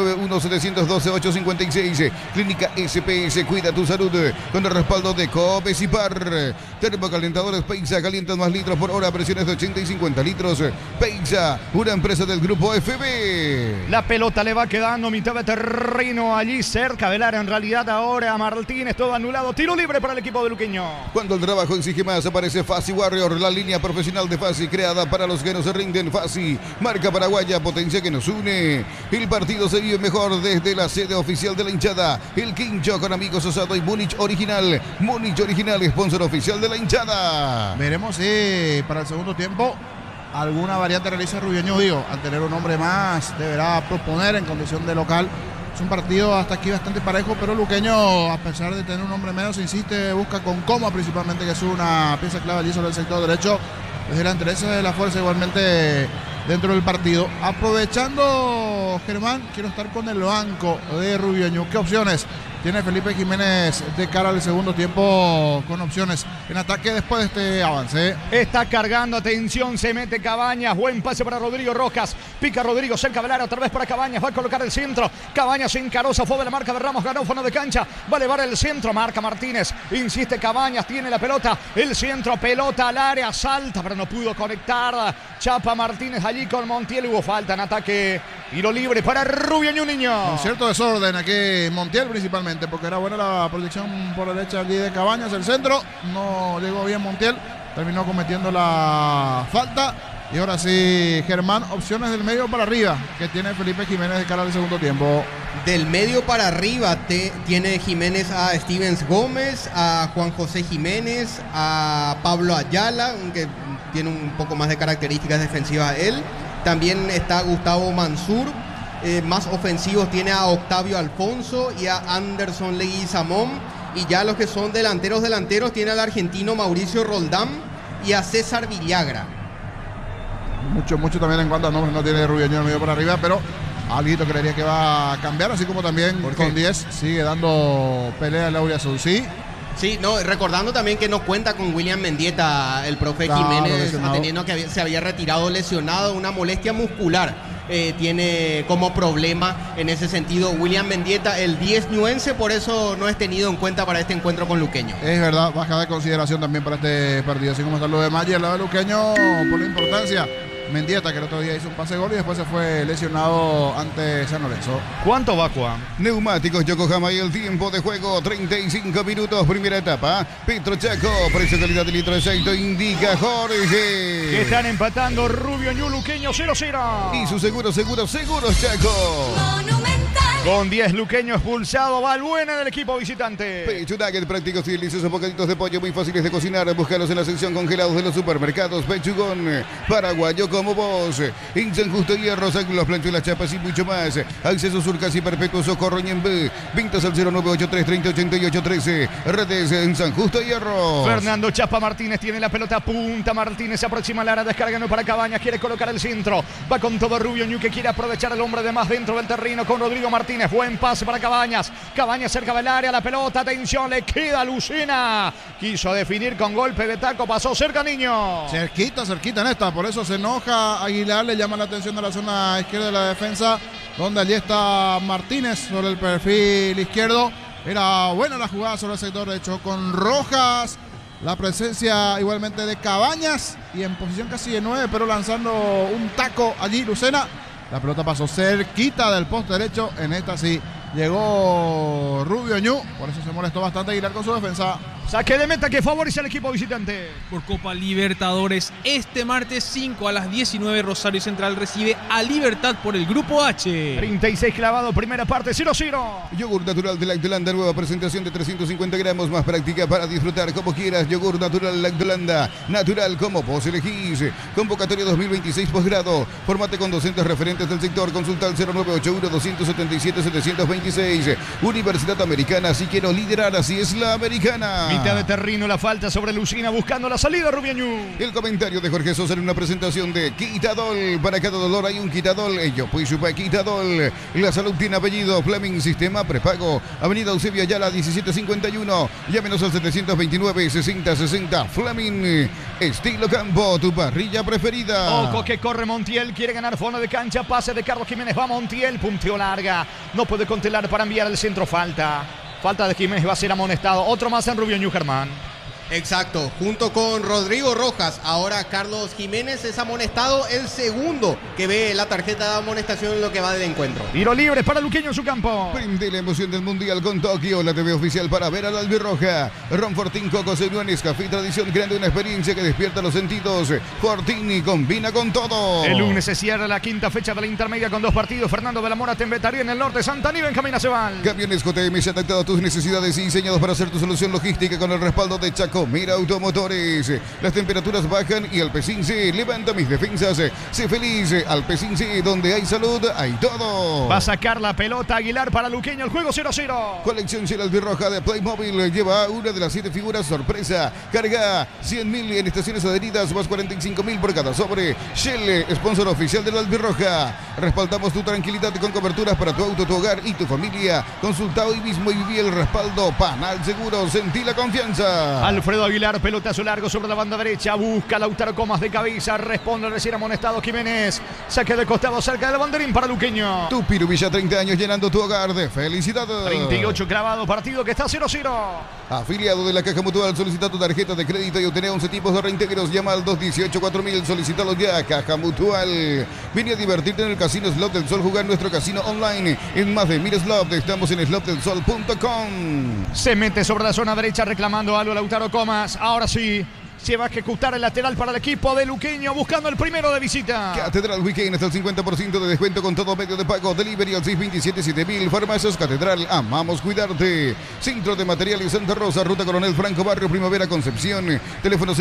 0991-712-856. Clínica SPS, cuida tu salud. Con el respaldo de Copesipar. Termocalentadores Peixa, calientan más litros por hora, presiones de 80 y 50 litros. Peixa, una empresa del grupo FB. La pelota le va quedando mitad de terreno allí cerca del área. En realidad ahora Martínez, todo anulado. Tiro libre para el equipo de Luqueño. Cuando el trabajo exige más, aparece Fasi Warrior, la línea profesional de Fasi, creada para los que no se rinden. Fasi, marca paraguaya, potencia que nos une. El partido se vive mejor desde la sede oficial de la hinchada. El Quincho con amigos Osado y Múnich Original. Múnich Original, sponsor oficial de la hinchada. Veremos si para el segundo tiempo alguna variante realiza Rubio Ñu. Digo, al tener un hombre más, deberá proponer en condición de local. Es un partido hasta aquí bastante parejo, pero Luqueño, a pesar de tener un hombre menos, insiste, busca con Coma principalmente, que es una pieza clave allí sobre el sector derecho. Desde la interés de la fuerza igualmente dentro del partido. Aprovechando, Germán, quiero estar con el banco de Rubio Ñu. ¿Qué opciones tiene Felipe Jiménez de cara al segundo tiempo con opciones en ataque después de este avance? Está cargando, atención, se mete Cabañas, buen pase para Rodrigo Rojas, pica Rodrigo cerca del área, otra vez para Cabañas, va a colocar el centro, Cabañas en Carosa, fue de la marca de Ramos, ganó fondo de cancha, va a elevar el centro, marca Martínez, insiste Cabañas, tiene la pelota, el centro, pelota al área, salta, pero no pudo conectar, chapa Martínez allí con Montiel, hubo falta en ataque, tiro libre para Rubio Ñu, niño. Un cierto desorden aquí Montiel principalmente, porque era buena la proyección por derecha allí de Cabañas, el centro, no llegó bien Montiel, terminó cometiendo la falta. Y ahora sí, Germán, opciones del medio para arriba que tiene Felipe Jiménez de cara al segundo tiempo. Del medio para arriba tiene Jiménez a Stevens Gómez, a Juan José Jiménez, a Pablo Ayala, que tiene un poco más de características defensivas a él. También está Gustavo Mansur. Más ofensivos tiene a Octavio Alfonso y a Anderson Leguizamón. Y ya los que son delanteros tiene al argentino Mauricio Roldán y a César Villagra. Mucho también en cuanto a nombres no tiene Rubio Ñu en medio por arriba, pero alguito creería que va a cambiar, así como también con 10 sigue dando pelea el Auriazul, ¿sí? Sí, no, recordando también que no cuenta con William Mendieta, el profe Jiménez, atendiendo que se había retirado lesionado, una molestia muscular. Tiene como problema en ese sentido William Mendieta, el 10 ñuense, por eso no es tenido en cuenta para este encuentro con Luqueño. Es verdad, baja de consideración también para este partido, así como está lo de Maggi al lado de Luqueño, por la importancia. Mendieta, que el otro día hizo un pase gol y después se fue lesionado ante San Lorenzo. ¿Cuánto va, Juan? Neumáticos Yokohama y el tiempo de juego, 35 minutos, primera etapa. Petro Chaco, precio calidad de litro de aceite, indica Jorge. Que están empatando Rubio Ñu, Luqueño 0-0. Y su seguros Chaco. Monumental. Con 10 Luqueño expulsado, Balbuena del equipo visitante. Pecho Nugget, prácticos y deliciosos bocaditos de pollo muy fáciles de cocinar. Búscalos en la sección congelados de los supermercados. Pechugón, paraguayo como vos. En San Justo Hierro, los planchos y las chapas y mucho más. Acceso Sur Casi Perpetuo, Socorro Ñembé. Vintas al 0983-308813. Redes en San Justo Hierro. Fernando Chapa Martínez tiene la pelota, punta Martínez, se aproxima a la área, descargando para Cabañas, quiere colocar el centro. Va con todo Rubio Ñu, que quiere aprovechar el hombre de más dentro del terreno con Rodrigo Martínez. Martínez. Buen pase para Cabañas. Cabañas cerca del área. La pelota. Atención. Le queda Lucena. Quiso definir con golpe de taco. Pasó cerca, Niño. Cerquita en esta. Por eso se enoja Aguilar. Le llama la atención a la zona izquierda de la defensa, donde allí está Martínez sobre el perfil izquierdo. Era buena la jugada sobre el sector derecho con Rojas. La presencia igualmente de Cabañas y en posición casi de 9, pero lanzando un taco allí Lucena. La pelota pasó cerquita del poste derecho. En esta sí llegó Rubio Ñu. Por eso se molestó bastante Aguilar con su defensa. Saque de meta que favorece al equipo visitante. Por Copa Libertadores, este martes 5 a las 19, Rosario Central recibe a Libertad por el Grupo H. 36 clavado, primera parte, 0-0. Yogur natural de Lactolanda, nueva presentación de 350 gramos, más práctica para disfrutar como quieras. Yogur natural Lactolanda, natural como vos elegís. Convocatoria 2026 posgrado. Formate con docentes referentes del sector. Consulta al 0981-277-726. Universidad Americana, si quiero liderar, así es la americana. Mitad de terreno, la falta sobre Lucina, buscando la salida, Rubio Ñu. El comentario de Jorge Sosa en una presentación de Quitadol. Para cada dolor hay un Quitadol. Ello pues chupa Quitadol. La salud tiene apellido. Fleming Sistema Prepago. Avenida Eusebio Ayala 1751. Llámenos al 729-6060. Fleming Estilo Campo, tu parrilla preferida. Ojo que corre Montiel, quiere ganar fondo de cancha. Pase de Carlos Jiménez, va Montiel, punteo larga. No puede contelar para enviar al centro, falta. Falta de Jiménez, va a ser amonestado. Otro más en Rubio Ñu, Germán. Exacto, junto con Rodrigo Rojas. Ahora Carlos Jiménez es amonestado, el segundo que ve la tarjeta de amonestación en lo que va del encuentro. Tiro libre para Luqueño en su campo. Prende la emoción del Mundial con Tokio, la TV oficial para ver a la albirroja. Ron Fortín, Coco, Señuanes, Café Tradición, grande, una experiencia que despierta los sentidos. Fortín combina con todo. El lunes se cierra la quinta fecha de la intermedia con 2 partidos. Fernando de la Mora, Tembetaría en el norte, Santa Aníbal, Benjamín Aceval. Camiones JM se ha adaptado a tus necesidades y diseñados para hacer tu solución logística con el respaldo de Chaco Mira Automotores. Las temperaturas bajan y Alpecin C levanta mis defensas. Sé feliz, Alpecin C, donde hay salud, hay todo. Va a sacar la pelota Aguilar para Luqueño, el juego 0-0. Colección Shell Albirroja de Playmobil lleva una de las 7 figuras sorpresa. Carga 100.000 en estaciones adheridas, más 45.000 por cada sobre. Shell, sponsor oficial de la Albirroja. Respaldamos tu tranquilidad con coberturas para tu auto, tu hogar y tu familia. Consulta hoy mismo y viví el respaldo. Panal Seguro, sentí la confianza. Alfredo Aguilar, pelotazo largo sobre la banda derecha. Busca Lautaro Comas de cabeza. Responde recién amonestado Jiménez. Saque de costado cerca del banderín para Luqueño. Tu Pirubilla, 30 años llenando tu hogar de felicidad. 38 clavado, partido que está 0-0. Afiliado de la Caja Mutual, solicita tu tarjeta de crédito y obtener 11 tipos de reintegros. Llama al 218-4000, solicítalo ya. Caja Mutual. Vine a divertirte en el Casino Slot del Sol, jugar nuestro casino online en más de 1000 slot. Estamos en slotdelsol.com. Se mete sobre la zona derecha reclamando algo Lautaro Comas. Ahora sí, se va a ejecutar el lateral para el equipo de Luqueño, buscando el primero de visita. Catedral Weekend hasta el 50% de descuento con todo medio de pago. Delivery al 627-7000. Farmacias Catedral, amamos cuidarte. Centro de Materiales Santa Rosa, Ruta Coronel Franco, Barrio Primavera, Concepción. Teléfono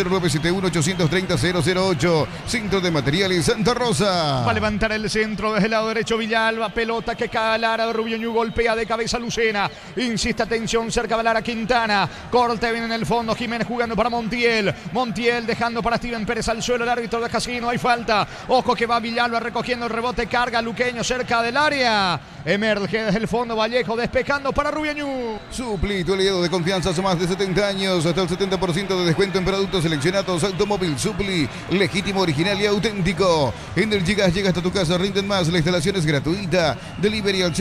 0971-830-008. Centro de Materiales Santa Rosa. Va a levantar el centro desde el lado derecho Villalba. Pelota que cae al área de Rubio Ñu, golpea de cabeza Lucena. Insiste, atención, cerca del área Quintana. Corte viene en el fondo, Jiménez jugando para Montiel. Montiel dejando para Steven Pérez al suelo, el árbitro de Casino, hay falta. Ojo que va Villalba recogiendo el rebote, carga Luqueño cerca del área. Emerge desde el fondo Vallejo, despejando para Rubio Ñu. Supli, tu aliado de confianza hace más de 70 años, hasta el 70% de descuento en productos seleccionados. Automóvil Supli, legítimo, original y auténtico. Energy Gas llega hasta tu casa, rinden más, la instalación es gratuita. Delivery al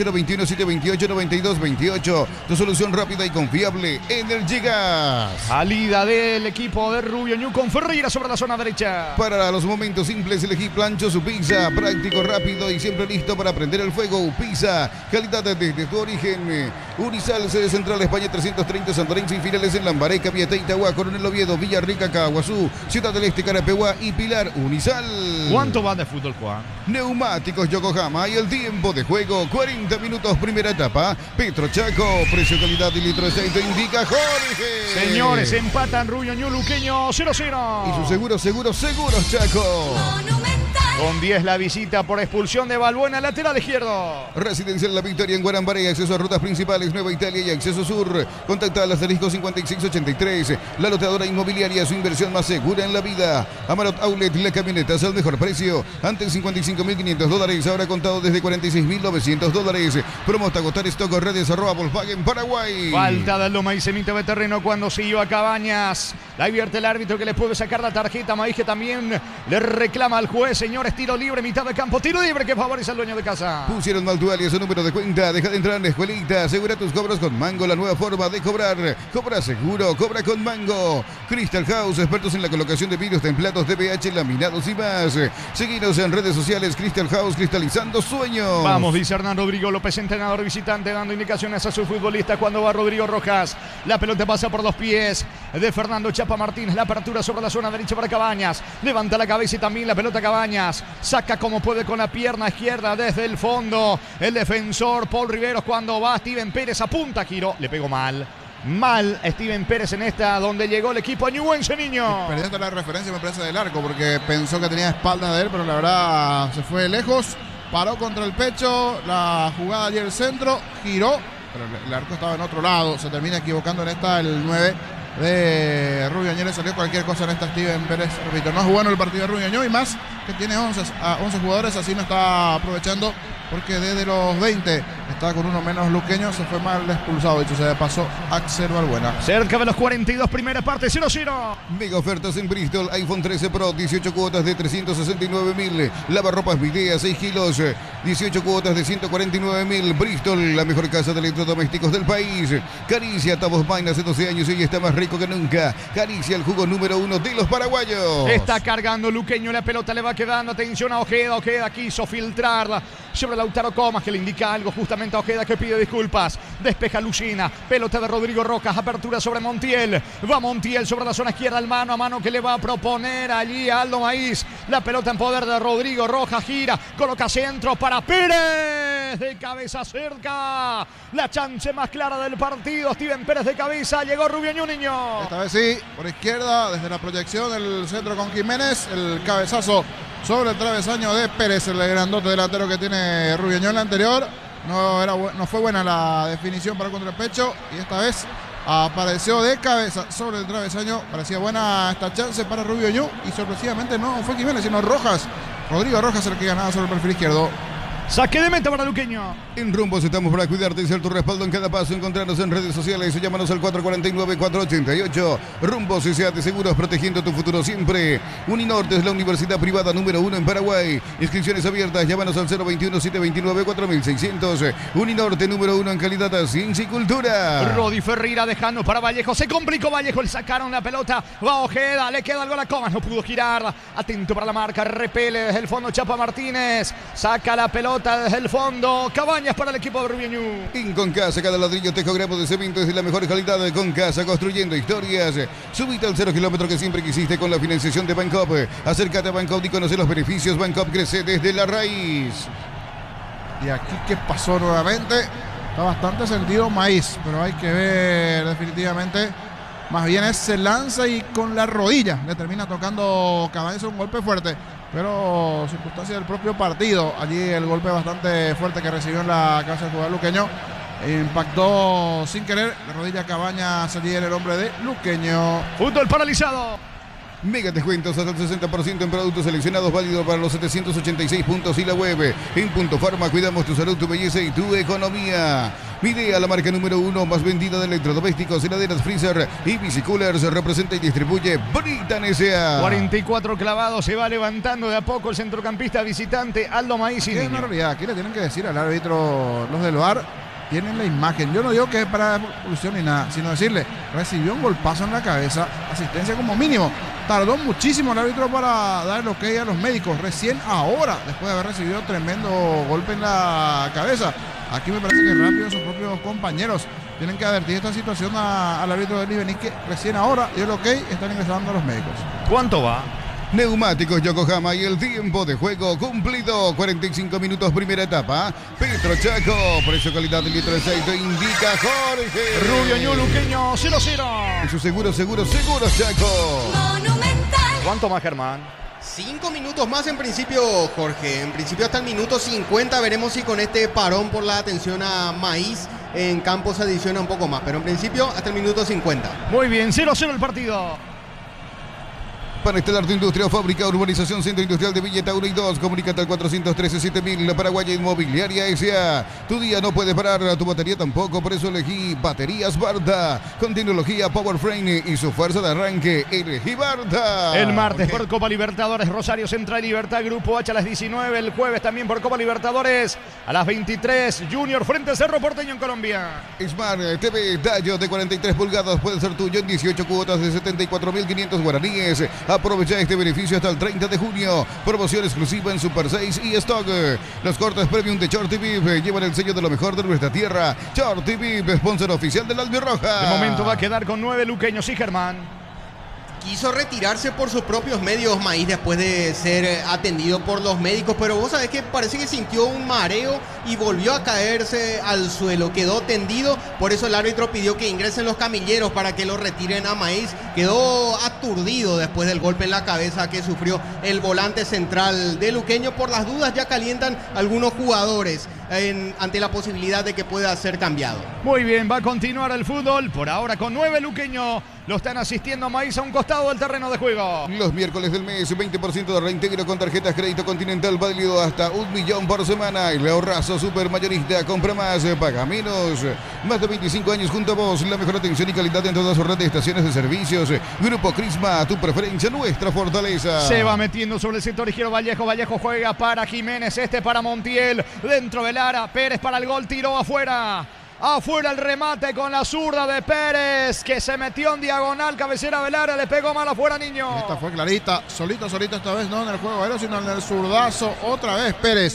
021-728-9228. Tu solución rápida y confiable, Energy Gas. Salida del equipo de Rubio Ñu con Ferreira sobre la zona derecha. Para los momentos simples, elegí Plancho su pizza. Práctico, rápido y siempre listo para prender el fuego. Pizza, calidad desde tu origen. Urizal, sede central, España 330, Santorín, sin finales en Lambaré, Capiatá, Itagua, Coronel Oviedo, Villarrica, Caguazú, Ciudad del Este, Carapeguá y Pilar. Urizal. ¿Cuánto va de fútbol, Juan? Neumáticos Yokohama y el tiempo de juego, 40 minutos, primera etapa. Petro Chaco, precio, calidad y litro de aceite, indica Jorge. Señores, empatan Rubio Ñu, Luqueño 0-0. Y su seguros Chaco. Monumental. Con 10 la visita por expulsión de Balbuena, lateral izquierdo. Residencial La Victoria en Guarambaré, acceso a rutas principales, Nueva Italia y acceso sur. Contacta al asterisco 5683. La loteadora inmobiliaria, su inversión más segura en la vida. Amarot Outlet, la camionetas al mejor precio. Antes $55.500, ahora contado desde $46.900. Promo hasta agotar stock, redes @Volkswagen Paraguay. Falta de Aldo Maíz en mitad de terreno cuando se iba Cabañas. La advierte el árbitro que le puede sacar la tarjeta. Maíz que también le reclama al juez, señores, tiro libre, mitad de campo, tiro libre que favorece al dueño de casa. Pusieron Maltual y su número de cuenta. Deja de entrar en la escuelita. Asegura tus cobros con Mango, la nueva forma de cobrar. Cobra seguro, cobra con Mango. Crystal House, expertos en la colocación de vidrios, templados, DBH, laminados y más. Seguinos en redes sociales. Crystal House, cristalizando sueños. Vamos, dice Hernán Rodrigo López, entrenador visitante, dando indicaciones a su futbolista cuando va Rodrigo Rojas. La pelota pasa por los pies de Fernando Chapa Martínez. La apertura sobre la zona derecha para Cabañas. Levanta la cabeza y también la pelota Cabañas. Saca como puede con la pierna izquierda desde el fondo. El defensor Paul Riveros cuando va Steven Pérez, apunta, giró, le pegó mal. Mal Steven Pérez en esta donde llegó el equipo ñubense, niño. Perdiendo la referencia, me parece, del arco porque pensó que tenía espaldas de él, pero la verdad se fue lejos. Paró contra el pecho, la jugada allí el centro, giró, pero el arco estaba en otro lado. Se termina equivocando en esta el 9 de Rubio Añó. Le salió cualquier cosa en esta Steven Pérez. Repito, no es bueno el partido de Rubio Añó y más que tiene 11 jugadores, así no está aprovechando porque desde los 20 está con uno menos luqueño, se fue mal expulsado, dicho sea de paso, Axel Balbuena. Cerca de los 42, primera parte, 0-0. Mega ofertas en Bristol, iPhone 13 Pro, 18 cuotas de 369.000. Lavarropas Midea, 6 kilos, 18 cuotas de 149.000. Bristol, la mejor casa de electrodomésticos del país. Caricia, Tavos Main hace 12 años y está más rico que nunca. Caricia, el jugo número 1 de los paraguayos. Está cargando luqueño, la pelota le va quedando, atención a Ojeda, Ojeda quiso filtrarla sobre Lautaro Comas, que le indica algo justamente a Ojeda, que pide disculpas. Despeja Lucina, pelota de Rodrigo Rojas, apertura sobre Montiel. Va Montiel sobre la zona izquierda, el mano a mano que le va a proponer allí a Aldo Maíz. La pelota en poder de Rodrigo Rojas, gira, coloca centro para Pérez. De cabeza cerca, la chance más clara del partido. Steven Pérez de cabeza, llegó Rubio Ñuño. Esta vez sí, por izquierda, desde la proyección, el centro con Jiménez, el cabezazo sobre el travesaño de Pérez, el grandote delantero que tiene Rubio Ñuño. En la anterior no fue buena la definición para el contrapecho y esta vez apareció de cabeza sobre el travesaño. Parecía buena esta chance para Rubio Ñuño y sorpresivamente no fue Jiménez, sino Rojas. Rodrigo Rojas el que ganaba sobre el perfil izquierdo. Saque de meta para luqueño. En Rumbos estamos para cuidarte y ser tu respaldo en cada paso. Encontrarnos en redes sociales o llámanos al 449-488. Rumbos S.A. de Seguros, protegiendo tu futuro siempre. Uninorte es la universidad privada número 1 en Paraguay. Inscripciones abiertas, llámanos al 021-729-4600. Uninorte número 1 en calidad, ciencia y cultura. Rodi Ferreira dejando para Vallejo. Se complicó Vallejo, le sacaron la pelota. Va Ojeda, le queda algo a la Comas, no pudo girar. Atento para la marca, repele desde el fondo Chapa Martínez. Saca la pelota desde el fondo. Cabañas para el equipo de Rubio Ñuño. En Concasa, cada ladrillo, tejo, gramo de cemento es de la mejor calidad de Concasa, construyendo historias. Subite al 0 kilómetro que siempre quisiste con la financiación de Bancop. Acércate a Bancop y conoce los beneficios. Bancop crece desde la raíz. Y aquí, ¿qué pasó nuevamente? Está bastante sentido Maíz, pero hay que ver definitivamente. Más bien se lanza y con la rodilla le termina tocando Cabañas, un golpe fuerte. Pero circunstancia del propio partido. Allí el golpe bastante fuerte que recibió en la cabeza del jugador luqueño impactó sin querer la rodilla Cabañas allí en el hombre de luqueño. Fútbol paralizado. Mega descuentos hasta el 60% en productos seleccionados, válido para los 786 puntos y la web. En Punto Farma cuidamos tu salud, tu belleza y tu economía. Midea, la marca número 1 más vendida de electrodomésticos, heladeras, freezer y bicicoolers. Representa y distribuye Britan S.A. 44 clavados, se va levantando de a poco el centrocampista visitante Aldo Maíz. Es una realidad, aquí le tienen que decir al árbitro los del VAR. Tienen la imagen, yo no digo que es para expulsión ni nada, sino decirle, recibió un golpazo en la cabeza, asistencia como mínimo. Tardó muchísimo el árbitro para dar el ok a los médicos, recién ahora, después de haber recibido tremendo golpe en la cabeza. Aquí me parece que rápido sus propios compañeros tienen que advertir esta situación al árbitro del Ibeniz, que recién ahora dio el ok, están ingresando a los médicos. ¿Cuánto va? Neumáticos Yokohama y el tiempo de juego cumplido. 45 minutos, primera etapa. Petro Chaco, precio calidad del litro de aceite, indica Jorge. Rubio Ñuño luqueño, 0-0. Su seguro Chaco. Monumental. ¿Cuánto más, Germán? 5 minutos más en principio, Jorge. En principio hasta el minuto 50. Veremos si con este parón por la atención a Maíz en campo se adiciona un poco más. Pero en principio hasta el minuto 50. Muy bien, 0-0 el partido. Panestelar, tu industria, fábrica, urbanización, centro industrial de Villeta 1 y 2. Comunícate al 413-7000. La Paraguaya Inmobiliaria S.A. Tu día no puede parar, tu batería tampoco. Por eso elegí Baterías Barda. Con tecnología Power Frame y su fuerza de arranque. Elegí Barda. El martes por Copa Libertadores, Rosario Central Libertad, Grupo H a las 19. El jueves también por Copa Libertadores a las 23. Junior frente a Cerro Porteño en Colombia. Smart TV Dayo de 43 pulgadas puede ser tuyo en 18 cuotas de 74.500 guaraníes. Aprovecha este beneficio hasta el 30 de junio. Promoción exclusiva en Super 6 y Stock. Los cortes premium de Short TV llevan el sello de lo mejor de nuestra tierra. Short TV, sponsor oficial del Albirroja. De momento va a quedar con 9 luqueños y Germán. Quiso retirarse por sus propios medios Maíz después de ser atendido por los médicos, pero vos sabés que parece que sintió un mareo y volvió a caerse al suelo, quedó tendido, por eso el árbitro pidió que ingresen los camilleros para que lo retiren a Maíz. Quedó aturdido después del golpe en la cabeza que sufrió el volante central de luqueño. Por las dudas ya calientan algunos jugadores ante la posibilidad de que pueda ser cambiado. Muy bien, va a continuar el fútbol, por ahora con 9 luqueños. Lo están asistiendo a Maíz a un costado del terreno de juego. Los miércoles del mes, 20% de reintegro con tarjetas Crédito Continental válido hasta 1 millón por semana. Y le ahorrazo supermayorista, compra más, paga menos. Más de 25 años junto a vos, la mejor atención y calidad en toda su red de estaciones de servicios. Grupo Crisma, tu preferencia, nuestra fortaleza. Se va metiendo sobre el sector izquierdo Vallejo. Vallejo juega para Jiménez, para Montiel. Dentro del área, Pérez para el gol, tiró afuera. Afuera el remate con la zurda de Pérez, que se metió en diagonal, cabecera del área, le pegó mal afuera, niño. Esta fue clarita, solito esta vez, no en el juego aéreo, sino en el zurdazo. Otra vez Pérez.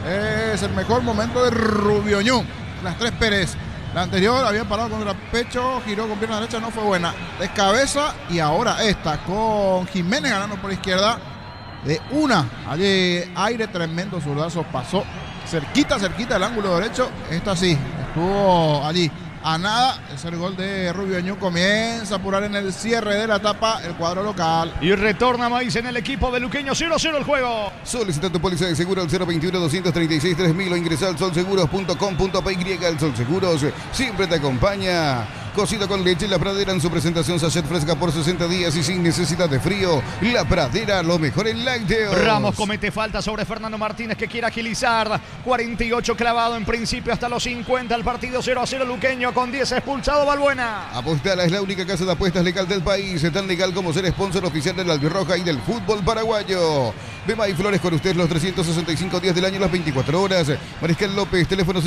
Es el mejor momento de Rubio Ñu. Las 3 Pérez. La anterior había parado contra pecho, giró con pierna derecha, no fue buena. Descabeza y ahora esta con Jiménez ganando por izquierda. De una, allí aire tremendo, zurdazo, pasó cerquita del ángulo derecho. Esta sí, estuvo allí a nada. Es el gol de Rubio Ñu. Comienza a apurar en el cierre de la etapa el cuadro local. Y retorna Maíz en el equipo de luqueño. 0-0 el juego. Solicita tu póliza de seguro al 021-236-3000 o ingresa al solseguros.com.py. El Sol Seguros siempre te acompaña. Cocido con leche, La Pradera en su presentación sachet fresca por 60 días y sin necesidad de frío. La Pradera, lo mejor en lácteos. Ramos comete falta sobre Fernando Martínez que quiere agilizar. 48 clavado en principio hasta los 50. El partido 0-0 luqueño con 10 expulsado Balbuena. Apostala es la única casa de apuestas legal del país. Tan legal como ser sponsor oficial del Albirroja y del fútbol paraguayo. Bemay Flores con usted los 365 días del año, las 24 horas. Mariscal López, teléfono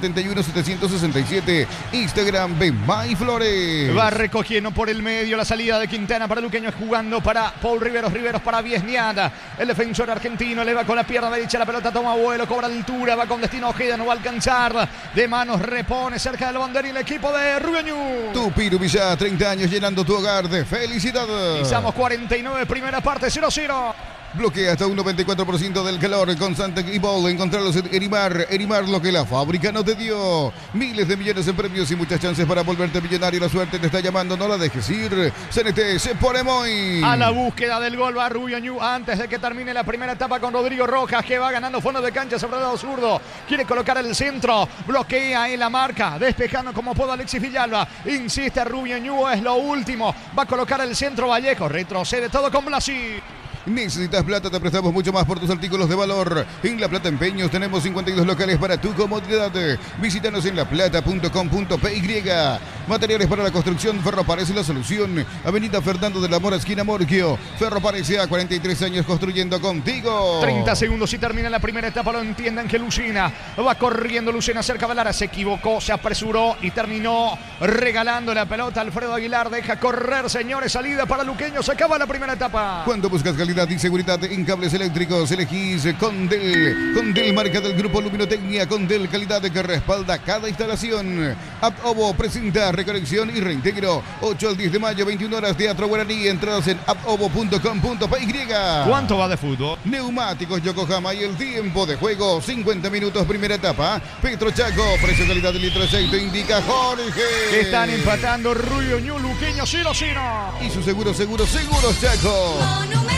671-767. Instagram Bemay Flores. Va recogiendo por el medio la salida de Quintana para luqueño, jugando para Paul Riveros para Viesniada. El defensor argentino le va con la pierna derecha, la pelota toma vuelo, cobra altura, va con destino Ojeda, no va a alcanzar. De manos repone cerca del banderín el equipo de Rubio Ñu. Tupiru Villa, 30 años llenando tu hogar de felicidad. Pisamos 49, primera parte, 0-0. Bloquea hasta un 94% del calor con Santa Ball. Encontrarlos en Erimar. Erimar, lo que la fábrica no te dio. Miles de millones en premios y muchas chances para volverte millonario. La suerte te está llamando, no la dejes ir. CNT se pone muy. A la búsqueda del gol va Rubio Ñu antes de que termine la primera etapa con Rodrigo Rojas, que va ganando fondo de cancha sobre el lado zurdo. Quiere colocar el centro. Bloquea en la marca. Despejando como puede Alexis Villalba. Insiste Rubio Ñu, es lo último. Va a colocar el centro Vallejo. Retrocede todo con Blasi. ¿Necesitas plata? Te prestamos mucho más por tus artículos de valor. En La Plata Empeños tenemos 52 locales para tu comodidad. Visítanos en laplata.com.py. Materiales para la construcción, Ferropares es la solución. Avenida Fernando de la Mora, esquina Morquio. Ferropares a 43 años construyendo contigo. 30 segundos y termina la primera etapa, lo entiendan que Lucena va corriendo, Lucena cerca de Lara, se equivocó, se apresuró y terminó regalando la pelota. Alfredo Aguilar deja correr, señores, salida para luqueño, se acaba la primera etapa. Cuando buscas calidad y seguridad en cables eléctricos, elegís Condel. Condel, marca del grupo Luminotecnia. Condel, calidad que respalda cada instalación. Aptobo presenta reconexión y reintegro. 8 al 10 de mayo, 21 horas, Teatro Guaraní. Entradas en aptobo.com.py. ¿Cuánto va de fútbol? Neumáticos Yokohama y el tiempo de juego, 50 minutos, primera etapa. Petro Chaco, precio calidad de litro de aceite, indica Jorge. Están empatando Rubio Ñu, luqueño 0-0. Y su Seguros Chaco. Monumental.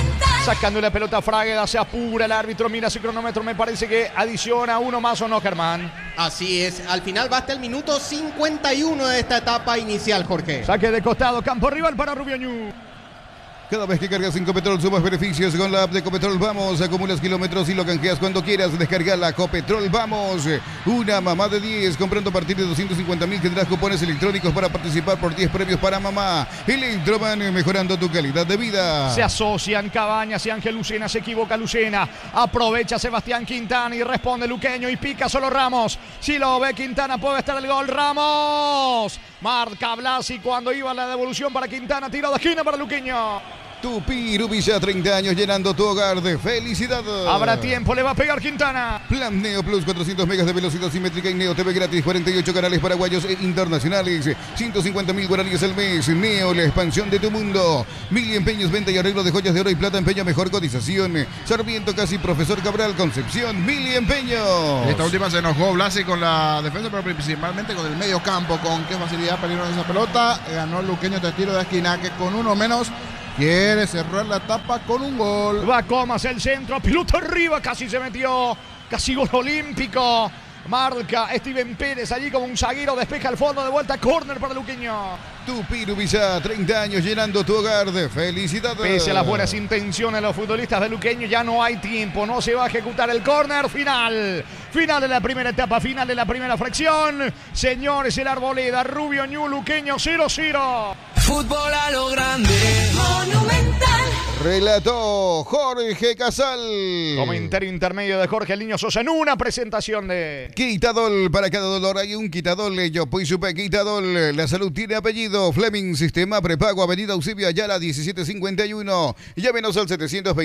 Sacando la pelota a Fragueda, se apura el árbitro, mira su cronómetro, me parece que adiciona uno más o no, Germán. Así es, al final va hasta el minuto 51 de esta etapa inicial, Jorge. Saque de costado, campo rival para Rubio Ñu. Cada vez que cargas en Copetrol sumas beneficios con la app de Copetrol Vamos, acumulas kilómetros y lo canjeas cuando quieras. Descarga la Copetrol Vamos, una mamá de 10, comprando a partir de 250.000 tendrás cupones electrónicos para participar por 10 premios para mamá. Electroman, mejorando tu calidad de vida. Se asocian Cabañas y Ángel Lucena, se equivoca Lucena, aprovecha Sebastián Quintana y responde Luqueño y pica solo Ramos. Si lo ve Quintana puede estar el gol, Ramos. Marca Blasi cuando iba la devolución para Quintana, tiro de esquina para Luqueño. Tupiru Villa, 30 años llenando tu hogar de felicidad. Habrá tiempo, le va a pegar Quintana. Plan Neo Plus, 400 megas de velocidad simétrica y Neo TV gratis, 48 canales paraguayos e internacionales, 150.000 guaraníes al mes. Neo, la expansión de tu mundo. Mili Empeños, venta y arreglo de joyas de oro y plata, empeño mejor cotización. Sarmiento Casi, Profesor Cabral, Concepción, Mili Empeños. Esta última se enojó Blasi con la defensa, pero principalmente con el medio campo. Con qué facilidad perdieron esa pelota. Ganó Luqueño de tiro de esquina, que con uno menos quiere cerrar la etapa con un gol. Va Comas el centro, pelota arriba, casi se metió, casi gol olímpico. Marca Steven Pérez allí como un zaguero, despeja al fondo, de vuelta, córner para Luqueño. Tupiru Villa, 30 años llenando tu hogar de felicidad. Pese a las buenas intenciones de los futbolistas de Luqueño, ya no hay tiempo, no se va a ejecutar el córner. Final de la primera etapa, final de la primera fracción. Señores, el Arboleda, Rubio Ñu, Luqueño 0-0. Fútbol a lo grande, Monumental. Relató Jorge Casal. Comentario intermedio de Jorge El Niño Sosa en una presentación de Quitadol, para cada dolor hay un Quitadol. Yo pues supe Quitadol, la salud tiene apellido. Fleming, sistema prepago, avenida Eusebio Ayala 1751. Llámenos al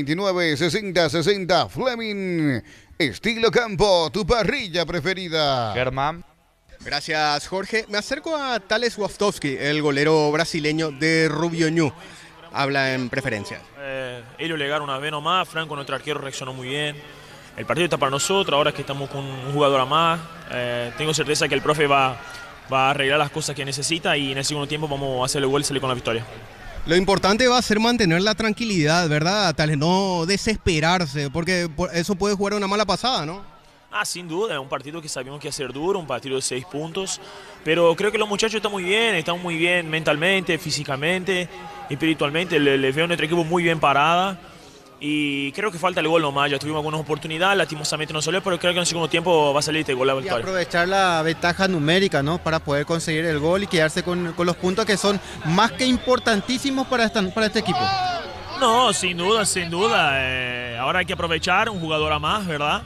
729-6060. Fleming, estilo campo, tu parrilla preferida. Germán. Gracias, Jorge. Me acerco a Thales Wastowski, el golero brasileño de Rubio Ñu. Habla en preferencias. Ellos llegaron una vez nomás, Franco, nuestro arquero, reaccionó muy bien. El partido está para nosotros, ahora que estamos con un jugador a más. Tengo certeza que el profe va a arreglar las cosas que necesita y en el segundo tiempo vamos a hacerle gol y salir con la victoria. Lo importante va a ser mantener la tranquilidad, ¿verdad? Tal vez no desesperarse, porque eso puede jugar una mala pasada, ¿no? Sin duda, es un partido que sabíamos que iba a ser duro, un partido de 6 puntos, pero creo que los muchachos están muy bien mentalmente, físicamente, espiritualmente. Les veo a nuestro equipo muy bien parada y creo que falta el gol nomás. Ya tuvimos algunas oportunidades, lastimosamente no salió, pero creo que en el segundo tiempo va a salir este gol la victoria. Y aprovechar la ventaja numérica, ¿no? Para poder conseguir el gol y quedarse con los puntos que son más que importantísimos para este equipo. No, sin duda. Ahora hay que aprovechar un jugador a más, ¿verdad?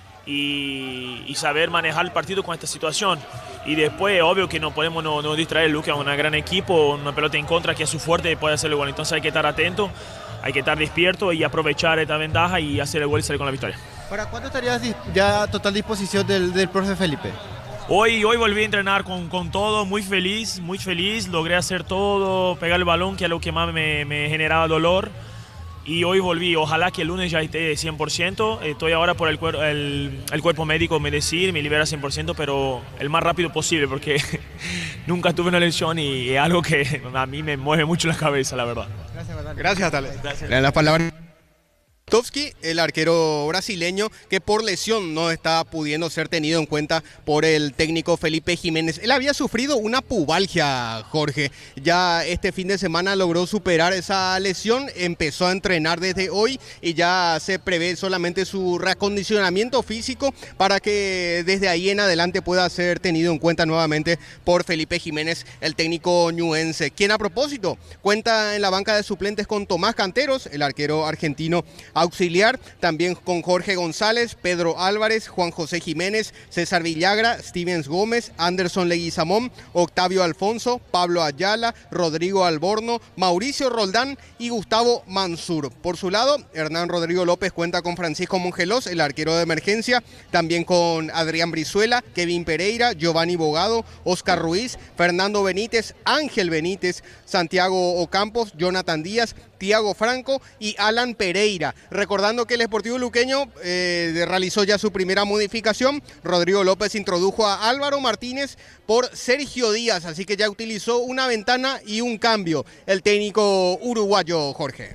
Y saber manejar el partido con esta situación. Y después, obvio que no podemos no distraer. Luque es un gran equipo, una pelota en contra que es su fuerte y puede hacer el gol. Entonces hay que estar atento, hay que estar despierto y aprovechar esta ventaja y hacer el gol y salir con la victoria. ¿Para cuándo estarías ya a total disposición del profe Felipe? Hoy volví a entrenar con todo, muy feliz. Logré hacer todo, pegar el balón, que es lo que más me generaba dolor. Y hoy volví, ojalá que el lunes ya esté 100%. Estoy ahora por el cuerpo médico, me libera 100%, pero el más rápido posible, porque nunca tuve una lesión y es algo que a mí me mueve mucho la cabeza, la verdad. Gracias, Thales. Gracias. Las palabras. Wastowski, el arquero brasileño que por lesión no está pudiendo ser tenido en cuenta por el técnico Felipe Jiménez. Él había sufrido una pubalgia, Jorge. Ya este fin de semana logró superar esa lesión, empezó a entrenar desde hoy y ya se prevé solamente su reacondicionamiento físico para que desde ahí en adelante pueda ser tenido en cuenta nuevamente por Felipe Jiménez, el técnico ñuense, quien a propósito cuenta en la banca de suplentes con Tomás Canteros, el arquero argentino auxiliar, también con Jorge González, Pedro Álvarez, Juan José Jiménez, César Villagra, Stevens Gómez, Anderson Leguizamón, Octavio Alfonso, Pablo Ayala, Rodrigo Alborno, Mauricio Roldán y Gustavo Mansur. Por su lado, Hernán Rodrigo López cuenta con Francisco Mongelos, el arquero de emergencia, también con Adrián Brizuela, Kevin Pereira, Giovanni Bogado, Oscar Ruiz, Fernando Benítez, Ángel Benítez, Santiago Ocampos, Jonathan Díaz, Tiago Franco y Alan Pereira. Recordando que el Sportivo Luqueño realizó ya su primera modificación. Rodrigo López introdujo a Álvaro Martínez por Sergio Díaz, así que ya utilizó una ventana y un cambio el técnico uruguayo, Jorge.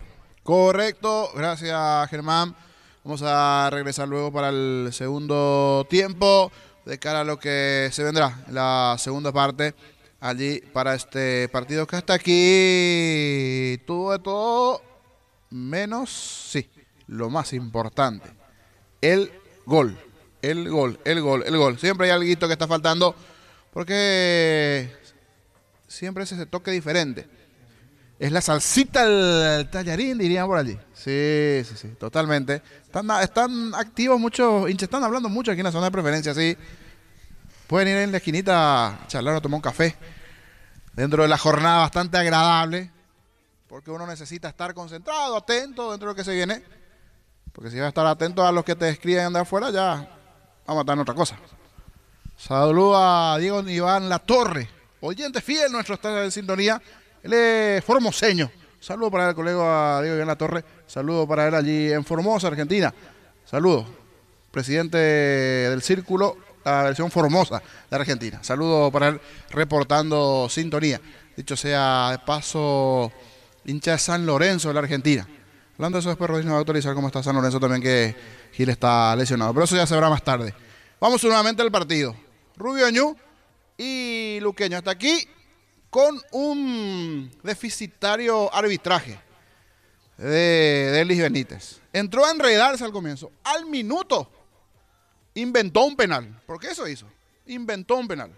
Correcto, gracias Germán. Vamos a regresar luego para el segundo tiempo de cara a lo que se vendrá en la segunda parte allí para este partido que hasta aquí tuvo de todo menos, sí, lo más importante, el gol. Siempre hay algo que está faltando porque siempre es ese toque diferente. Es la salsita del tallarín, dirían por allí. Sí, totalmente. Están activos muchos hinchas, están hablando mucho aquí en la zona de preferencia, sí. Pueden ir en la esquinita a charlar o tomar un café. Dentro de la jornada bastante agradable, porque uno necesita estar concentrado, atento dentro de lo que se viene. Porque si vas a estar atento a los que te escriben de afuera, ya vamos a estar en otra cosa. Saludo a Diego Iván Latorre, oyente fiel nuestro, está en sintonía. Él es formoseño. Saludo para el colega Diego Iván Latorre. Saludo para él allí en Formosa, Argentina. Saludo, presidente del Círculo, la versión Formosa de Argentina. Saludo para él reportando sintonía. Dicho sea de paso, hincha de San Lorenzo de la Argentina. Hablando de eso, después Rodríguez nos va a autorizar cómo está San Lorenzo también, que Gil está lesionado. Pero eso ya se verá más tarde. Vamos nuevamente al partido. Rubio Ñu y Luqueño. Hasta aquí con un deficitario arbitraje de Elis Benítez. Entró a enredarse al comienzo. Al minuto inventó un penal. ¿Por qué eso hizo? Inventó un penal.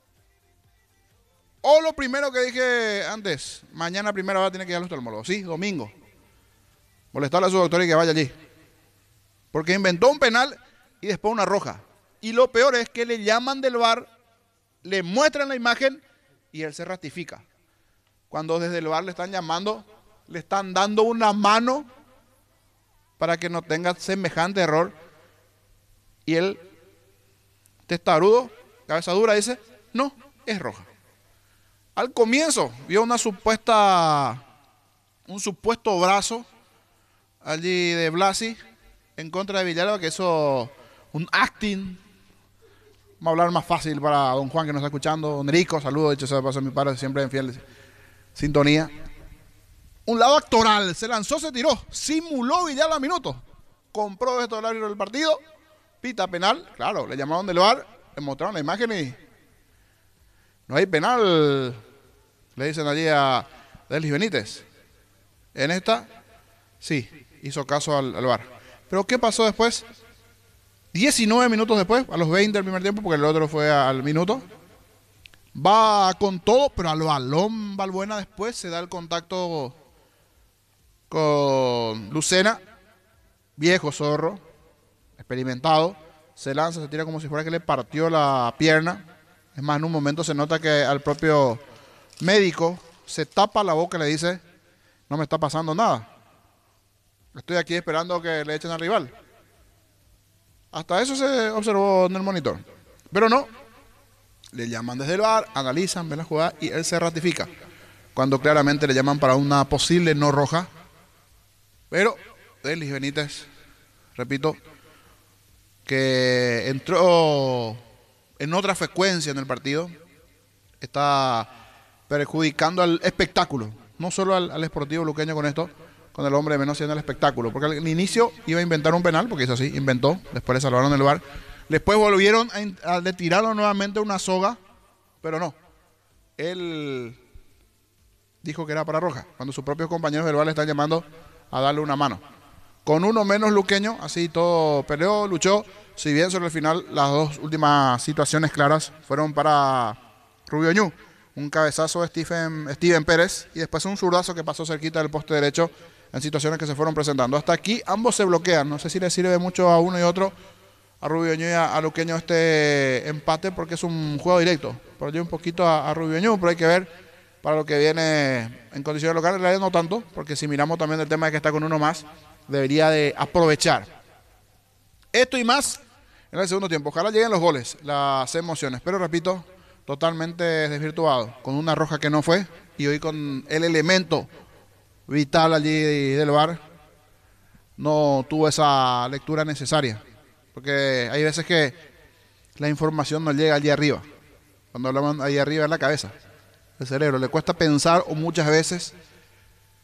O lo primero que dije antes, mañana a primera hora tiene que ir al oftalmólogo. Sí, domingo. Molestarle a su doctor y que vaya allí. Porque inventó un penal y después una roja. Y lo peor es que le llaman del VAR, le muestran la imagen y él se ratifica. Cuando desde el VAR le están llamando, le están dando una mano para que no tenga semejante error. Y él, testarudo, cabeza dura, dice, no, es roja. Al comienzo vio un supuesto brazo allí de Blasi en contra de Villalba, que hizo un acting. Vamos a hablar más fácil para don Juan que nos está escuchando. Don Erico, saludos, de hecho se pasó a mi padre, siempre en fiel sintonía. Un lado actoral, se lanzó, se tiró, simuló Villalba a minutos. Compró esto del árbitro del partido, pita penal, claro, le llamaron del VAR, le mostraron la imagen y no hay penal, le dicen allí a Elis Benítez. En esta, sí, hizo caso al VAR. Pero ¿qué pasó después? 19 minutos después, a los 20 del primer tiempo, porque el otro fue al minuto. Va con todo, pero al balón Balbuena después se da el contacto con Lucena, viejo zorro, experimentado, se lanza, se tira como si fuera que le partió la pierna. Es más, en un momento se nota que al propio médico se tapa la boca y le dice, no me está pasando nada. Estoy aquí esperando que le echen al rival. Hasta eso se observó en el monitor. Pero no, le llaman desde el VAR, analizan, ven la jugada y él se ratifica. Cuando claramente le llaman para una posible no roja. Pero Elis Benítez, repito, que entró en otra frecuencia en el partido, está perjudicando al espectáculo, no solo al Sportivo Luqueño con esto, con el hombre de menos siendo el espectáculo, porque al inicio iba a inventar un penal, porque hizo así, inventó, después le salvaron el VAR, después volvieron le tiraron nuevamente una soga, pero no, él dijo que era para roja, cuando sus propios compañeros del VAR le están llamando a darle una mano. Con uno menos Luqueño, así todo peleó, luchó, si bien sobre el final las dos últimas situaciones claras fueron para Rubio Ñu, un cabezazo de Steven Pérez y después un zurdazo que pasó cerquita del poste derecho en situaciones que se fueron presentando. Hasta aquí ambos se bloquean, no sé si le sirve mucho a uno y otro, a Rubio Ñu y a Luqueño este empate porque es un juego directo, por yo un poquito a Rubio Ñu, pero hay que ver para lo que viene en condiciones locales, en realidad no tanto, porque si miramos también el tema de que está con uno más, debería de aprovechar esto y más en el segundo tiempo. Ojalá lleguen los goles, las emociones, pero repito, totalmente desvirtuado, con una roja que no fue y hoy con el elemento vital allí del VAR no tuvo esa lectura necesaria, porque hay veces que la información no llega allí arriba. Cuando hablamos allí arriba es la cabeza, el cerebro, le cuesta pensar o muchas veces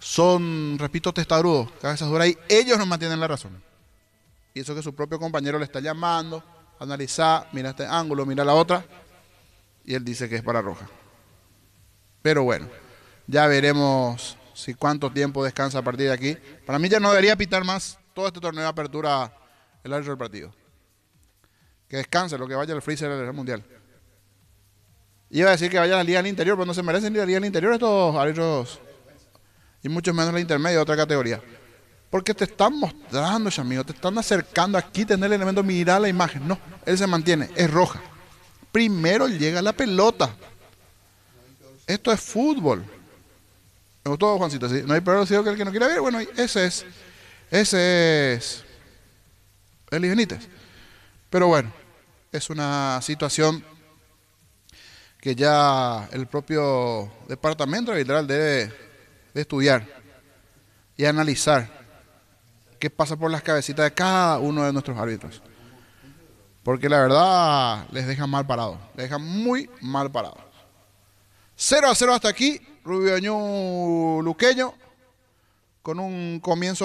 son, repito, testarudos, cabezas duras, y ellos no mantienen la razón. Y eso que su propio compañero le está llamando, analizar, mira este ángulo, mira la otra, y él dice que es para roja. Pero bueno, ya veremos si cuánto tiempo descansa a partir de aquí. Para mí ya no debería pitar más todo este torneo de apertura el árbitro del partido. Que descanse, lo que vaya al freezer del mundial. Iba a decir que vaya a la liga del interior, pero no se merecen ni la liga del interior estos árbitros, y mucho menos la intermedia, otra categoría. Porque te están mostrando, amigo, te están acercando aquí, tener el elemento, mirar la imagen. No, él se mantiene, es roja. Primero llega la pelota. Esto es fútbol. Me gustó, Juancito, ¿sí? No hay peor ciego que el que no quiere ver. Bueno, ese es Eli Benítez. Pero bueno, es una situación que ya el propio departamento arbitral debe de estudiar y analizar qué pasa por las cabecitas de cada uno de nuestros árbitros. Porque la verdad les dejan mal parados, les dejan muy mal parados. 0-0 hasta aquí, Rubio Ñu Luqueño, con un comienzo